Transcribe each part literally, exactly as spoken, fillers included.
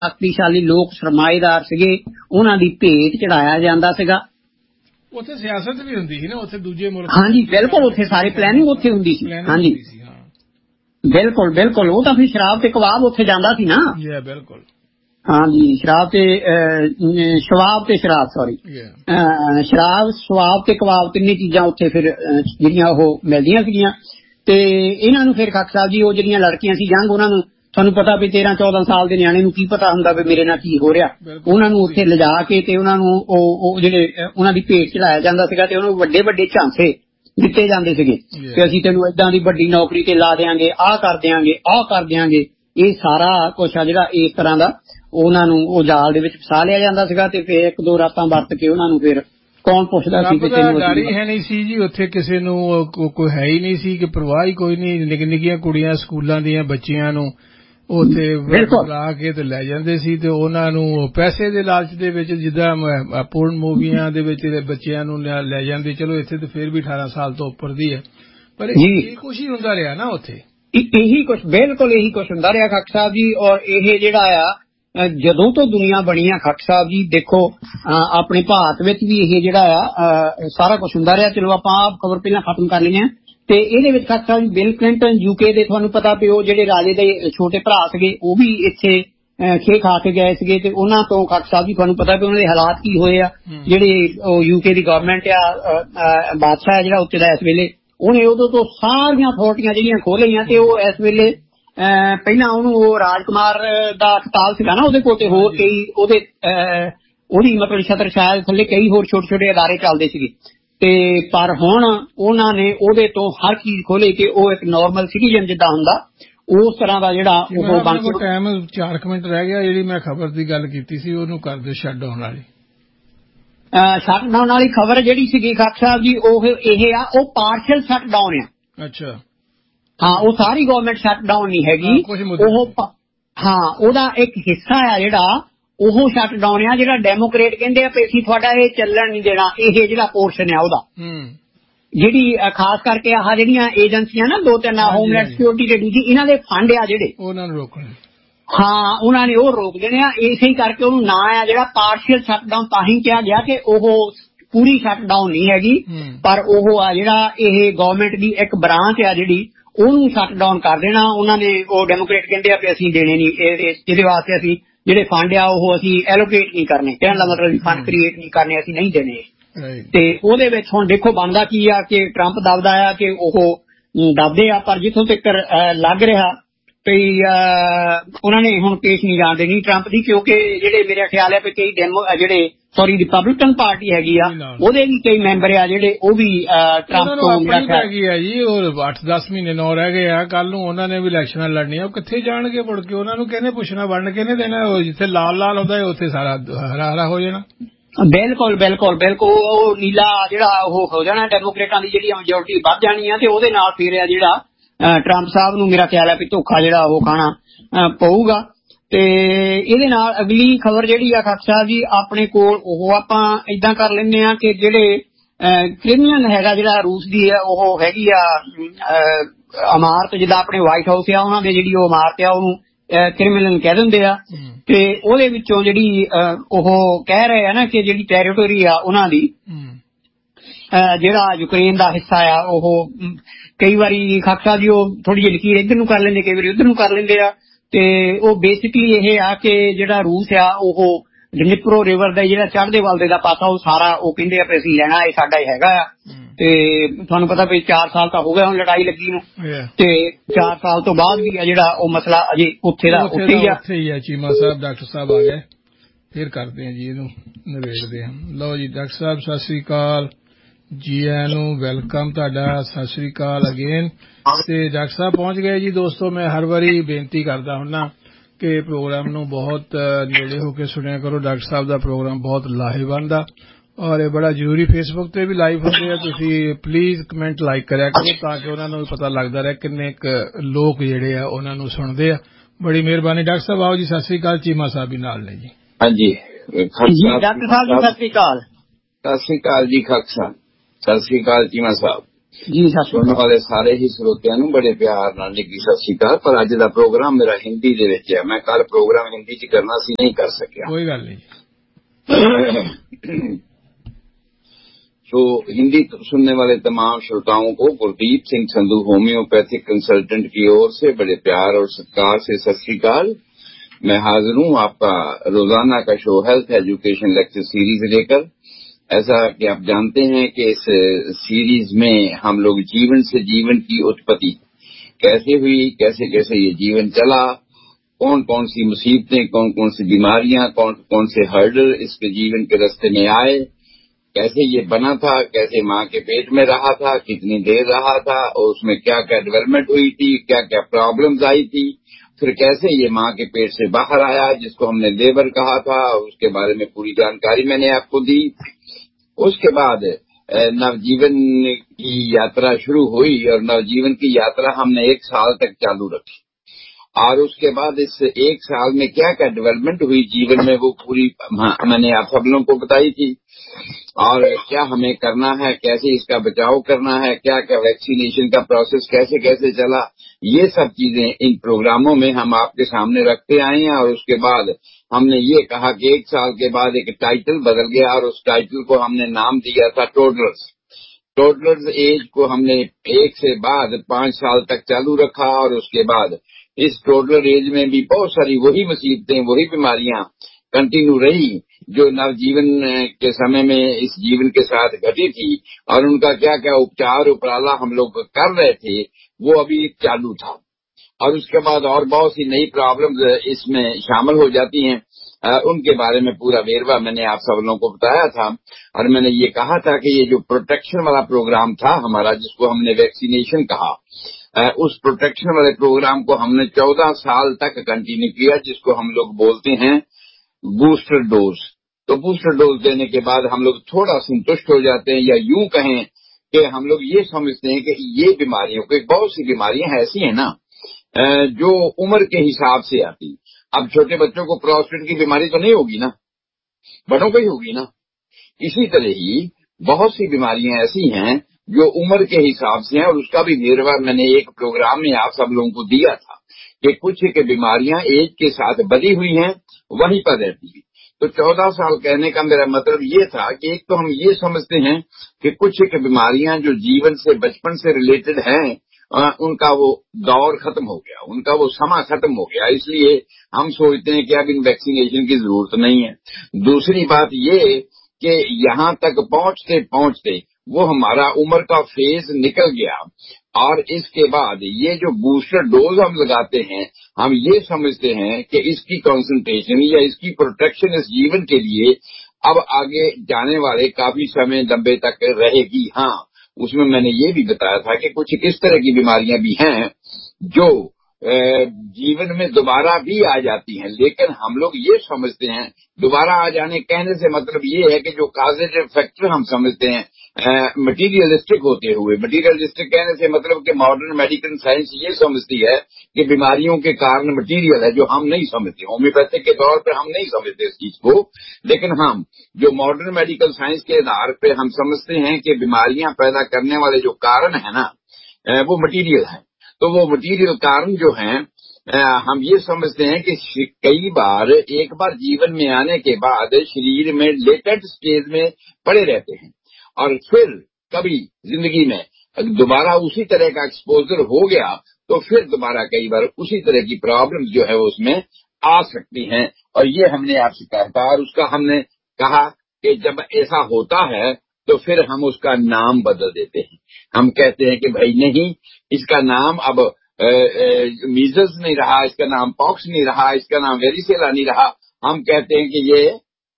ਸ਼ਕਤੀਸ਼ਾਲੀ ਲੋਕ ਸਰਮਾਏਦਾਰ ਸੀਗੇ ਉਹਨਾਂ ਦੀ ਭੇਟ ਚੜਾਇਆ ਜਾਂਦਾ ਸੀਗਾ। ਉੱਥੇ ਸਿਆਸਤ ਵੀ ਹੁੰਦੀ ਸੀ ਨਾ, ਉੱਥੇ ਦੂਜੇ ਮੁਲਕ। ਹਾਂਜੀ ਬਿਲਕੁਲ, ਉੱਥੇ ਸਾਰੇ ਪਲੈਨਿੰਗ ਉੱਥੇ ਹੁੰਦੀ ਸੀ। ਹਾਂਜੀ ਬਿਲਕੁਲ ਬਿਲਕੁਲ, ਉਹ ਤਾਂ ਫਿਰ ਸ਼ਰਾਬ ਤੇ ਕਬਾਬ ਉੱਥੇ ਜਾਂਦਾ ਸੀ ਨਾ। ਬਿਲਕੁਲ ਹਾਂਜੀ, ਸ਼ਰਾਬ ਤੇ ਸ਼ਵਾਬ ਤੇ ਸ਼ਰਾਬ ਸੌਰੀ ਸ਼ਰਾਬ ਸ਼ਵਾਬ ਤੇ ਕਬਾਬ ਤਿੰਨੇ ਚੀਜ਼ਾਂ ਉੱਥੇ ਫਿਰ ਜਿਹੜੀਆਂ ਉਹ ਮਿਲਦੀਆਂ ਸੀਗੀਆਂ। ਤੇ ਇਹਨਾਂ ਨੂੰ ਫਿਰ ਖਾਕ ਸਾਹਿਬ ਜੀ ਉਹ ਜਿਹੜੀਆਂ ਲੜਕੀਆਂ ਸੀ ਜੰਗ, ਉਹਨਾਂ ਨੂੰ ਤੁਹਾਨੂੰ ਪਤਾ ਵੀ ਤੇਰਾਂ ਚੌਦਾਂ ਸਾਲ ਦੇ ਨਿਆਣੇ ਨੂੰ ਕੀ ਪਤਾ ਹੁੰਦਾ ਵੀ ਮੇਰੇ ਨਾਲ ਕੀ ਹੋ ਰਿਹਾ। ਉਹਨਾਂ ਨੂੰ ਉੱਥੇ ਲਿਜਾ ਕੇ ਤੇ ਉਹਨਾਂ ਨੂੰ ਉਹ ਜਿਹੜੇ ਉਹਨਾਂ ਦੀ ਭੇਟ ਚੜਾਇਆ ਜਾਂਦਾ ਸੀਗਾ ਤੇ ਉਹਨੂੰ ਵੱਡੇ ਵੱਡੇ ਝਾਂਸੇ ਦਿੱਤੇ ਜਾਂਦੇ ਸੀਗੇ ਕਿ ਅਸੀਂ ਤੈਨੂੰ ਏਦਾਂ ਦੀ ਵੱਡੀ ਨੌਕਰੀ ਤੇ ਲਾ ਦਿਆਂਗੇ, ਆਹ ਕਰ ਦਿਆਂਗੇ, ਆਹ ਕਰ ਦਿਆਂਗੇ। ਇਹ ਸਾਰਾ ਕੁਛ ਆ ਜਿਹੜਾ ਇਸ ਤਰ੍ਹਾਂ ਦਾ ਉਹਨਾਂ ਨੂੰ ਉਹ ਜਾਲ ਦੇ ਵਿੱਚ ਫਸਾ ਲਿਆ ਜਾਂਦਾ ਸੀਗਾ। ਤੇ ਫਿਰ ਇੱਕ ਦੋ ਰਾਤਾਂ ਵਰਤ ਕੇ ਉਹਨਾਂ ਨੂੰ ਫਿਰ ਕੌਣ ਪੁੱਛਦਾ ਸੀ ਕਿ ਤੈਨੂੰ ਡਰ ਹੀ ਹੈ ਨਹੀਂ ਸੀ ਜੀ ਉੱਥੇ, ਕਿਸੇ ਨੂੰ ਕੋਈ ਹੈ ਹੀ ਨਹੀਂ ਸੀ ਕਿ ਪਰਵਾਹ ਹੀ ਕੋਈ ਨਹੀਂ। ਨਿੱਕੀਆਂ ਨਿੱਕੀਆਂ ਕੁੜੀਆਂ ਸਕੂਲਾਂ ਦੀਆਂ ਬੱਚੀਆਂ ਨੂੰ ਉੱਥੇ ਬੁਲਾ ਕੇ ਤੇ ਲੈ ਜਾਂਦੇ ਸੀ ਤੇ ਉਹਨਾਂ ਨੂੰ ਪੈਸੇ ਦੇ ਲਾਲਚ ਦੇ ਵਿੱਚ, ਜਿੱਦਾਂ ਪੋਰਨ ਮੂਵੀਆਂ ਦੇ ਵਿੱਚ ਬੱਚਿਆਂ ਨੂੰ ਲੈ ਜਾਂਦੇ। ਚਲੋ ਇੱਥੇ ਤਾਂ ਫਿਰ ਵੀ ਅਠਾਰਾਂ ਸਾਲ ਤੋਂ ਉੱਪਰ ਦੀ ਹੈ, ਪਰ ਇਹ ਕੁਛ ਹੀ ਹੁੰਦਾ ਰਿਹਾ ਨਾ ਉੱਥੇ। ਇਹੀ ਕੁਛ, ਬਿਲਕੁਲ ਇਹੀ ਕੁਛ ਹੁੰਦਾ ਰਿਹਾ ਖਾਕ ਸਾਹਿਬ ਜੀ। ਔਰ ਇਹ ਜਿਹੜਾ ਆ ਜਦੋਂ ਤੋਂ ਦੁਨੀਆ ਬਣੀ ਆ ਖਾਕ ਸਾਹਿਬ ਜੀ, ਦੇਖੋ ਆਪਣੇ ਭਾਰਤ ਵਿੱਚ ਵੀ ਇਹ ਜਿਹੜਾ ਆ ਸਾਰਾ ਕੁਛ ਹੁੰਦਾ ਰਿਹਾ। ਚਲੋ ਆਪਾਂ ਆਹ ਖਬਰ ਪਹਿਲਾਂ ਖਤਮ ਕਰ ਲੈਂਦੇ ਹਾਂ। ਤੇ ਇਹਦੇ ਵਿੱਚ ਖਾਕ Sahib ji bill Clinton UK ਦੇ, ਤੁਹਾਨੂੰ ਪਤਾ ਵੀ ਉਹ ਜਿਹੜੇ ਰਾਜੇ ਦੇ ਛੋਟੇ ਭਰਾ ਸੀਗੇ ਉਹ ਵੀ ਇੱਥੇ ਖੇ ਖਾ ਕੇ ਗਏ ਸੀਗੇ। ਤੇ ਉਹਨਾਂ ਤੋਂ ਖਾਕ ਸਾਹਿਬ ਜੀ ਤੁਹਾਨੂੰ ਪਤਾ ਵੀ ਉਹਨਾਂ ਦੇ ਹਾਲਾਤ ਕੀ ਹੋਏ ਆ। ਜਿਹੜੇ ਉਹ ਯੂਕੇ ਦੀ ਗਵਰਨਮੈਂਟ ਆ, ਬਾਦਸ਼ਾਹ ਹੈ ਜਿਹੜਾ ਉੱਥੇ ਦਾ ਇਸ ਵੇਲੇ, ਉਹਨੇ ਉਦੋਂ ਤੋਂ ਸਾਰੀਆਂ ਅਥਾਰਟੀਆਂ ਜਿਹੜੀਆਂ ਖੋਹ ਲਈਆਂ। ਤੇ ਉਹ ਇਸ ਵੇਲੇ ਪਹਿਲਾਂ ਉਹਨੂੰ ਉਹ ਰਾਜਕੁਮਾਰ ਦਾ ਖਿਤਾਬ ਸੀਗਾ ਨਾ ਉਹਦੇ ਕੋਲ, ਤੇ ਹੋਰ ਕਈ ਉਹਦੇ ਉਹਦੀ ਮਤਲਬ ਛਤਰ ਛਾਇਆ ਥੱਲੇ ਕਈ ਹੋਰ ਛੋਟੇ ਛੋਟੇ ਅਦਾਰੇ ਚੱਲਦੇ ਸੀਗੇ। ਤੇ ਪਰ ਹੁਣ ਉਹਨਾਂ ਨੇ ਉਹਦੇ ਤੋਂ ਹਰ ਚੀਜ਼ ਖੋਲੀ ਕਿ ਉਹ ਇੱਕ ਨਾਰਮਲ ਸਿਟੀਜ਼ਨ ਜਿੱਦਾਂ ਹੁੰਦਾ ਉਸ ਤਰ੍ਹਾਂ ਦਾ ਜਿਹੜਾ ਉਹ ਬਣ ਕੇ। ਟਾਈਮ ਚਾਰ ਕੁ ਮਿੰਟ ਰਹਿ ਗਿਆ, ਜਿਹੜੀ ਮੈਂ ਖਬਰ ਦੀ ਗੱਲ ਕੀਤੀ ਸੀ ਉਹਨੂੰ ਕਰ ਦਿਓ ਸ਼ਟ ਡਾਊਨ ਵਾਲੀ। ਸ਼ਟ ਡਾਊਨ ਵਾਲੀ ਖਬਰ ਜਿਹੜੀ ਸੀਗੀ ਖਾਕ ਸਾਹਿਬ ਜੀ ਉਹ ਇਹ ਆ, ਉਹ ਪਾਰਸ਼ਲ ਸ਼ਟ ਡਾਊਨ ਆ। ਅੱਛਾ, ਹਾਂ, ਉਹ ਸਾਰੀ ਗਵਰਨਮੈਂਟ ਸ਼ਟ ਡਾਊਨ ਨਹੀਂ ਹੈਗੀ। ਉਹ ਹਾਂ, ਉਹਦਾ ਇੱਕ ਹਿੱਸਾ ਆ ਜਿਹੜਾ ਉਹ ਸ਼ਟ ਡਾਊਨ ਆ, ਜਿਹੜਾ ਡੈਮੋਕ੍ਰੇਟ ਕਹਿੰਦੇ ਆ ਵੀ ਅਸੀਂ ਤੁਹਾਡਾ ਇਹ ਚੱਲਣ ਨਹੀਂ ਦੇਣਾ। ਇਹ ਜਿਹੜਾ ਪੋਰਸ਼ਨ ਆ ਉਹਦਾ, ਜਿਹੜੀ ਖਾਸ ਕਰਕੇ ਆਹ ਜਿਹੜੀਆਂ ਏਜੰਸੀਆਂ ਨਾ ਦੋ ਤਿੰਨ, ਹੋਮਲੈਂਡ ਸਿਕਿਉਰਿਟੀ ਤੇ ਦੂਜੀ, ਇਹਨਾਂ ਦੇ ਫੰਡ ਆ ਜਿਹੜੇ, ਉਹਨਾਂ ਨੂੰ ਰੋਕਣੇ। ਹਾਂ, ਉਹਨਾਂ ਨੇ ਉਹ ਰੋਕ ਦੇਣੇ ਆ। ਇਸੇ ਕਰਕੇ ਉਹਨੂੰ ਨਾਂ ਆ ਜਿਹੜਾ ਪਾਰਸ਼ੀਅਲ ਸ਼ਟ ਡਾਊਨ ਤਾਂ ਹੀ ਕਿਹਾ ਗਿਆ ਕਿ ਉਹ ਪੂਰੀ ਸ਼ਟ ਡਾਊਨ ਨਹੀਂ ਹੈਗੀ, ਪਰ ਉਹ ਆ ਜਿਹੜਾ ਇਹ ਗਵਰਨਮੈਂਟ ਦੀ ਇੱਕ ਬ੍ਰਾਂਚ ਆ ਜਿਹੜੀ ਉਹਨੂੰ ਸ਼ਟ ਡਾਊਨ ਕਰ ਦੇਣਾ ਉਹਨਾਂ ਨੇ। ਉਹ ਡੈਮੋਕ੍ਰੇਟ ਕਹਿੰਦੇ ਆ ਵੀ ਅਸੀਂ ਦੇਣੇ ਨਹੀਂ, ਇਹਦੇ ਵਾਸਤੇ ਅਸੀਂ ਜਿਹੜੇ ਫੰਡ ਆ ਉਹ ਅਸੀਂ ਐਲੋਕੇਟ ਨਹੀਂ ਕਰਨੇ। ਕਹਿਣ ਦਾ ਮਤਲਬ ਫੰਡ ਕ੍ਰੀਏਟ ਨਹੀਂ ਕਰਨੇ, ਅਸੀਂ ਨਹੀਂ ਦੇਣੇ। ਤੇ ਉਹਦੇ ਵਿੱਚ ਹੁਣ ਦੇਖੋ ਬਣਦਾ ਕੀ ਆ ਕਿ ਟਰੰਪ ਦੱਬਦਾ ਆ ਕਿ ਉਹ ਦੱਬਦੇ ਆ, ਪਰ ਜਿੱਥੋਂ ਤੱਕ ਲੱਗ ਰਿਹਾ ਵੀ ਉਹਨਾਂ ਨੇ ਹੁਣ ਪੇਸ਼ ਨਹੀਂ ਜਾਣ ਦੇਣੀ ਟਰੰਪ ਦੀ, ਕਿਉਂਕਿ ਜਿਹੜੇ ਮੇਰੇ ਖਿਆਲ ਹੈ ਵੀ ਕਈ ਡੈਮੋ ਜਿਹੜੇ ਸੌਰੀ ਰਿਪਬਲਿਕਨ ਪਾਰਟੀ ਹੈਗੀ ਆ ਉਹਦੇ ਵੀ ਕਈ ਮੈਂਬਰ ਆ ਜਿਹੜੇ ਉਹ ਵੀ ਟਰੰਪ ਤੋਂ ਹੈਗੀ ਆ ਜੀ। ਉਹ ਅੱਠ ਦਸ ਮਹੀਨੇ ਨੌ ਰਹਿ ਗਏ ਆ, ਕੱਲ ਨੂੰ ਉਹਨਾਂ ਨੇ ਵੀ ਇਲੈਕਸ਼ਨਾਂ ਲੜਨੀਆਂ। ਉਹ ਕਿੱਥੇ ਜਾਣਗੇ ਮੁੜ ਕੇ? ਉਹਨਾਂ ਨੂੰ ਕਹਿੰਦੇ ਪੁੱਛਣਾ ਵੰਡ ਕੇ ਨਹੀਂ ਦੇਣਾ। ਜਿੱਥੇ ਲਾਲ ਲਾਲ ਹੁੰਦਾ ਉੱਥੇ ਸਾਰਾ ਹਰਾ ਹਰਾ ਹੋ ਜਾਣਾ। ਬਿਲਕੁਲ ਬਿਲਕੁਲ ਬਿਲਕੁਲ, ਉਹ ਨੀਲਾ ਜਿਹੜਾ ਉਹ ਹੋ ਜਾਣਾ। ਡੈਮੋਕ੍ਰੇਟਾਂ ਦੀ ਜਿਹੜੀ ਮੈਜੋਰਟੀ ਵੱਧ ਜਾਣੀ ਆ ਤੇ ਉਹਦੇ ਨਾਲ ਫਿਰ ਆ ਜਿਹੜਾ ਟਰੰਪ ਸਾਹਿਬ ਨੂੰ ਮੇਰਾ ਖਿਆਲ ਹੈ ਵੀ ਧੋਖਾ ਜਿਹੜਾ ਉਹ ਖਾਣਾ ਪਊਗਾ। ਤੇ ਇਹਦੇ ਨਾਲ ਅਗਲੀ ਖਬਰ ਜਿਹੜੀ ਆ ਖਾਕ ਸਾਹਿਬ ਜੀ ਆਪਣੇ ਕੋਲ, ਉਹ ਆਪਾਂ ਏਦਾਂ ਕਰ ਲੈਂਦੇ ਆ ਕਿ ਜਿਹੜੇ ਕ੍ਰਿਮੀਨਲ ਹੈਗਾ ਜਿਹੜਾ ਰੂਸ ਦੀ ਆ, ਉਹ ਹੈਗੀ ਆ ਇਮਾਰਤ, ਜਿੱਦਾਂ ਆਪਣੇ ਵਾਈਟ ਹਾਊਸ ਆ ਉਹਨਾਂ ਦੇ ਜਿਹੜੀ ਉਹ ਇਮਾਰਤ ਆ ਉਹਨੂੰ ਕ੍ਰਿਮੀਨਲ ਕਹਿ ਦਿੰਦੇ ਆ। ਤੇ ਉਹਦੇ ਵਿੱਚੋਂ ਜਿਹੜੀ ਉਹ ਕਹਿ ਰਹੇ ਆ ਨਾ ਕਿ ਜਿਹੜੀ ਟੈਰੀਟੋਰੀ ਆ ਉਹਨਾਂ ਦੀ, ਜਿਹੜਾ ਯੂਕਰੇਨ ਦਾ ਹਿੱਸਾ ਆ, ਉਹ ਕਈ ਵਾਰੀ ਖਾਕ ਸਾਹਿਬ ਜੀ ਉਹ ਥੋੜੀ ਜਿਹੀ ਲਕੀਰ ਇੱਧਰ ਨੂੰ ਕਰ ਲੈਂਦੇ, ਕਈ ਵਾਰੀ ਉੱਧਰ ਨੂੰ ਕਰ ਲੈਂਦੇ ਆ। ਤੇ ਉਹ ਬੇਸਿਕਲੀ ਇਹ ਆ ਕਿ ਜਿਹੜਾ ਰੂਸ ਆ ਉਹ ਡਿਨੀਪਰੋ ਰਿਵਰ ਦਾ ਜਿਹੜਾ ਚੜ੍ਹਦੇ ਵੱਲ ਦਾ ਪਾਸਾ ਉਹ ਸਾਰਾ ਉਹ ਕਹਿੰਦੇ ਆ ਵੀ ਅਸੀਂ ਲੈਣਾ, ਇਹ ਸਾਡਾ ਹੀ ਹੈਗਾ ਆ। ਤੇ ਤੁਹਾਨੂੰ ਪਤਾ ਵੀ ਚਾਰ ਸਾਲ ਤਾਂ ਹੋ ਗਿਆ ਹੁਣ ਲੜਾਈ ਲੱਗੀ ਨੂੰ, ਤੇ ਚਾਰ ਸਾਲ ਤੋਂ ਬਾਅਦ ਵੀ ਆ ਜਿਹੜਾ ਉਹ ਮਸਲਾ ਅਜੇ ਉੱਥੇ ਦਾ ਉੱਥੇ ਹੀ ਆ। ਉੱਥੇ ਹੀ ਆ। ਚੀਮਾ ਸਾਹਿਬ ਡਾਕਟਰ ਸਾਹਿਬ ਆ ਗਏ, ਫਿਰ ਕਰਦੇ ਆ ਜੀ ਇਹਨੂੰ ਨਿਬੇੜਦੇ ਆ। ਲਓ ਜੀ ਡਾਕਟਰ ਸਾਹਿਬ ਸਤਿ ਸ੍ਰੀ ਅਕਾਲ ਜੀ, ਆਇਆਂ ਨੂੰ ਵੈਲਕਮ ਤੁਹਾਡਾ, ਸਤਿ ਸ੍ਰੀ ਅਕਾਲ ਅਗੇਨ। ਤੇ ਡਾਕਟਰ ਸਾਹਿਬ ਪਹੁੰਚ ਗਏ ਜੀ। ਦੋਸਤੋ ਮੈਂ ਹਰ ਵਾਰੀ ਬੇਨਤੀ ਕਰਦਾ ਹੁੰਨਾ ਕਿ ਪ੍ਰੋਗਰਾਮ ਨੂੰ ਬਹੁਤ ਨੇੜੇ ਹੋ ਕੇ ਸੁਣਿਆ ਕਰੋ। ਡਾਕਟਰ ਸਾਹਿਬ ਦਾ ਪ੍ਰੋਗਰਾਮ ਬਹੁਤ ਲਾਹੇਵੰਦ ਆ ਔਰ ਇਹ ਬੜਾ ਜ਼ਰੂਰੀ। ਫੇਸਬੁੱਕ ਤੇ ਵੀ ਲਾਈਵ ਹੁੰਦੇ ਆ, ਤੁਸੀਂ ਪਲੀਜ਼ ਕਮੈਂਟ ਲਾਈਕ ਕਰਿਆ ਕਰੋ ਤਾਂ ਕਿ ਉਹਨਾਂ ਨੂੰ ਵੀ ਪਤਾ ਲੱਗਦਾ ਰਹੇ ਕਿੰਨੇ ਕੁ ਲੋਕ ਜਿਹੜੇ ਆ ਉਹਨਾਂ ਨੂੰ ਸੁਣਦੇ ਆ। ਬੜੀ ਮਿਹਰਬਾਨੀ ਡਾਕਟਰ ਸਾਹਿਬ। ਆਓ ਜੀ, ਸਤਿ ਸ੍ਰੀ ਅਕਾਲ। ਚੀਮਾ ਸਾਹਿਬ ਵੀ ਨਾਲ ਨੇ ਜੀ। ਹਾਂਜੀ ਡਾਕਟਰ ਸਾਹਿਬ ਸਤਿ ਸ੍ਰੀ ਅਕਾਲ। ਸਤਿ ਸ੍ਰੀ ਅਕਾਲ ਜੀ ਖਾਕ ਸਾਹਿਬ। ਸਤਿ ਸ੍ਰੀ ਅਕਾਲ ਚੀਮਾ ਸਾਹਿਬ। जी सुनने वाले सारे ही श्रोतिਆਂ ਨੂੰ बड़े प्यार ਨਾਲ निकी सत श्री अकाल। पर ਅੱਜ ਦਾ प्रोग्राम मेरा हिंदी ਦੇ ਵਿੱਚ है। मैं कल प्रोग्राम हिंदी ਚ करना ਸੀ, नहीं कर सकिया। कोई गल नहीं। तो हिंदी सुनने वाले तमाम श्रोताओं को गुरदीप सिंह संधू होम्योपैथिक कंसल्टेंट की ओर से बड़े प्यार और सत्कार से सत श्री अकाल। मैं हाजिर हूँ आपका रोजाना का show health education lecture series लेकर। ऐसा कि आप जानते हैं कि इस सीरीज में हम लोग जीवन से जीवन की उत्पत्ति कैसे हुई, कैसे कैसे ये जीवन चला, कौन कौन सी मुसीबतें, कौन कौन सी बीमारियां, कौन कौन से हर्डल इसके जीवन के रास्ते में आए, कैसे ये बना था, कैसे माँ के पेट में रहा था, कितनी देर रहा था और उसमें क्या क्या डेवलपमेंट हुई थी, क्या क्या प्रॉब्लम्स आई थी, फिर कैसे ये माँ के पेट से बाहर आया जिसको हमने लेबर कहा था, उसके बारे में पूरी जानकारी मैंने आपको दी। उसके बाद नवजीवन की यात्रा शुरू हुई और नवजीवन की यात्रा हमने एक साल तक चालू रखी और उसके बाद इस एक साल में क्या क्या डेवलपमेंट हुई जीवन में वो पूरी मैंने आप सब लोगों को बताई थी। और क्या हमें करना है, कैसे इसका बचाव करना है, क्या क्या वैक्सीनेशन का प्रोसेस कैसे कैसे चला, ये सब चीजें इन प्रोग्रामों में हम आपके सामने रखते आए हैं। और उसके बाद हमने ये कहा कि एक साल के बाद एक टाइटल बदल गया और उस टाइटल को हमने नाम दिया था टोडलर्स। टोडलर्स एज को हमने एक से बाद पांच साल तक चालू रखा और उसके बाद इस टोडलर एज में भी बहुत सारी वही मुसीबतें, वही बीमारियां कंटिन्यू रही जो नवजीवन के समय में इस जीवन के साथ घटी थी और उनका क्या क्या उपचार उपराला हम लोग कर रहे थे वो अभी चालू था। और उसके बाद और बहुत सी नई प्रॉब्लम्स इसमें शामिल हो जाती हैं। आ, उनके बारे में पूरा वेरवा मैंने आप सब लोगों को बताया था और मैंने ये कहा था कि ये जो प्रोटेक्शन वाला प्रोग्राम था हमारा, जिसको हमने वैक्सीनेशन कहा, आ, उस प्रोटेक्शन वाले प्रोग्राम को हमने चौदह साल तक कंटिन्यू किया, जिसको हम लोग बोलते हैं बूस्टर डोज। तो बूस्टर डोज देने के बाद हम लोग थोड़ा संतुष्ट हो जाते हैं, या यूं कहें कि हम लोग ये समझते हैं कि ये बीमारियों को, बहुत सी बीमारियां ऐसी हैं ना जो उम्र के हिसाब से आती। अब छोटे बच्चों को प्रोस्टेट की बीमारी तो नहीं होगी ना, बड़ों को ही होगी ना। इसी तरह ही बहुत सी बीमारियां ऐसी हैं जो उम्र के हिसाब से हैं और उसका भी वेरवा मैंने एक प्रोग्राम में आप सब लोगों को दिया था कि कुछ के बीमारियां एज के साथ बधी हुई हैं, वहीं पर रहती है। तो चौदह साल कहने का मेरा मतलब ये था कि एक तो हम ये समझते हैं कि कुछ के बीमारियां जो जीवन से बचपन से रिलेटेड हैं, आ, उनका वो दौर खत्म हो गया, उनका वो समा खत्म हो गया, इसलिए हम सोचते हैं कि अब इन वैक्सीनेशन की जरूरत नहीं है। दूसरी बात ये कि यहाँ तक पहुंचते पहुंचते वो हमारा उम्र का फेज निकल गया और इसके बाद ये जो बूस्टर डोज हम लगाते हैं, हम ये समझते हैं कि इसकी कंसंट्रेशन या इसकी प्रोटेक्शन इस जीवन के लिए अब आगे जाने वाले काफी समय लंबे तक रहेगी। हाँ, उसमें मैंने ये भी बताया था कि कुछ किस तरह की बीमारियां भी हैं जो जीवन में दोबारा भी आ जाती हैं, लेकिन हम लोग ये समझते हैं, दोबारा आ जाने कहने से मतलब ये है कि जो काजेटिव फैक्टर हम समझते हैं मटीरियलिस्टिक होते हुए, मटीरियलिस्टिक कहने से मतलब कि मॉडर्न मेडिकल साइंस ये समझती है कि बीमारियों के कारण मटीरियल है, जो हम नहीं समझते। होम्योपैथिक के तौर पर हम नहीं समझते इस चीज को, लेकिन हम जो मॉडर्न मेडिकल साइंस के आधार पे हम समझते हैं कि बीमारियां पैदा करने वाले जो कारण है ना, वो मटीरियल है। तो वो मटीरियल कारण जो हैं, हम ये समझते हैं कि कई बार एक बार जीवन में आने के बाद शरीर में लेटेंट स्टेज में पड़े रहते हैं और फिर कभी जिंदगी में दोबारा उसी तरह का एक्सपोजर हो गया तो फिर दोबारा कई बार उसी तरह की प्रॉब्लम जो है वो उसमें आ सकती हैं। और ये हमने आपसे कहा था और उसका हमने कहा कि जब ऐसा होता है तो फिर हम उसका नाम बदल देते हैं। हम कहते हैं कि भाई नहीं, इसका नाम अब मीजल्स नहीं रहा, इसका नाम पॉक्स नहीं रहा, इसका नाम वेरिसेला नहीं रहा, हम कहते हैं कि ये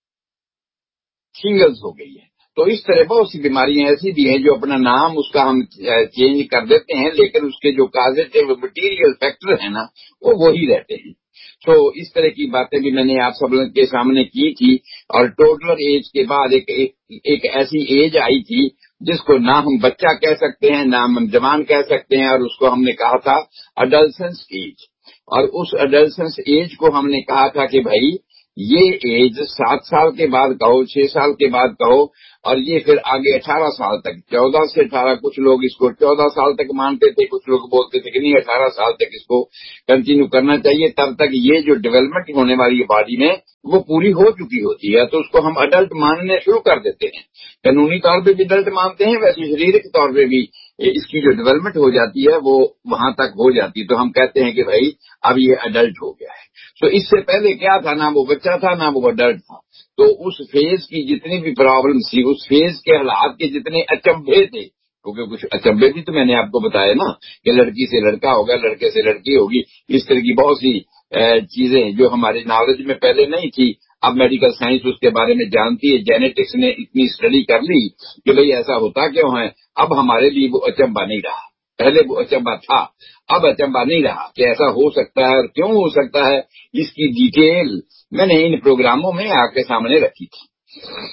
शिंगल्स हो गई है। तो इस तरह बहुत सी बीमारियां ऐसी भी हैं जो अपना नाम उसका हम चेंज कर देते हैं, लेकिन उसके जो काजेटिव मटीरियल फैक्टर है ना वो वही रहते हैं। तो इस तरह की बातें भी मैंने आप सब के सामने की थी। और टोडलर एज के बाद एक, एक, एक ऐसी एज आई थी जिसको ना हम बच्चा कह सकते हैं, ना हम जवान कह सकते हैं, और उसको हमने कहा था अडल्सेंस एज। और उस अडल्सेंस एज को हमने कहा था कि भाई ये एज सात साल के बाद कहो, छह साल के बाद कहो, और ये फिर आगे अठारह साल तक, चौदह से अठारह, कुछ लोग इसको चौदह साल तक मानते थे, कुछ लोग बोलते थे कि नहीं अठारह साल तक इसको कंटिन्यू करना चाहिए। तब तक ये जो डेवलपमेंट होने वाली है बॉडी में वो पूरी हो चुकी होती है, तो उसको हम अडल्ट मानने शुरू कर देते हैं। कानूनी तौर पे भी अडल्ट मानते हैं, वैसे शारीरिक तौर पे भी इसकी जो डेवलपमेंट हो जाती है वो वहां तक हो जाती है, तो हम कहते हैं कि भाई अब ये अडल्ट हो गया है। तो इससे पहले क्या था, ना वो बच्चा था ना वो अडल्ट था। तो उस फेज की जितनी भी प्रॉब्लम थी, उस फेज के हालात के जितने अचंभे थे, क्योंकि कुछ अचंभे भी तो मैंने आपको बताया ना कि लड़की से लड़का होगा, लड़के से लड़की होगी, इस तरह की बहुत सी चीजें जो हमारे नॉलेज में पहले नहीं थी, अब मेडिकल साइंस उसके बारे में जानती है। जेनेटिक्स ने इतनी स्टडी कर ली कि भाई ऐसा होता क्यों है। अब हमारे लिए वो अचंभा नहीं रहा, पहले वो अचंभा था, अब अचंभा नहीं रहा कि ऐसा हो सकता है और क्यों हो सकता है। इसकी डिटेल मैंने इन प्रोग्रामों में आपके सामने रखी थी।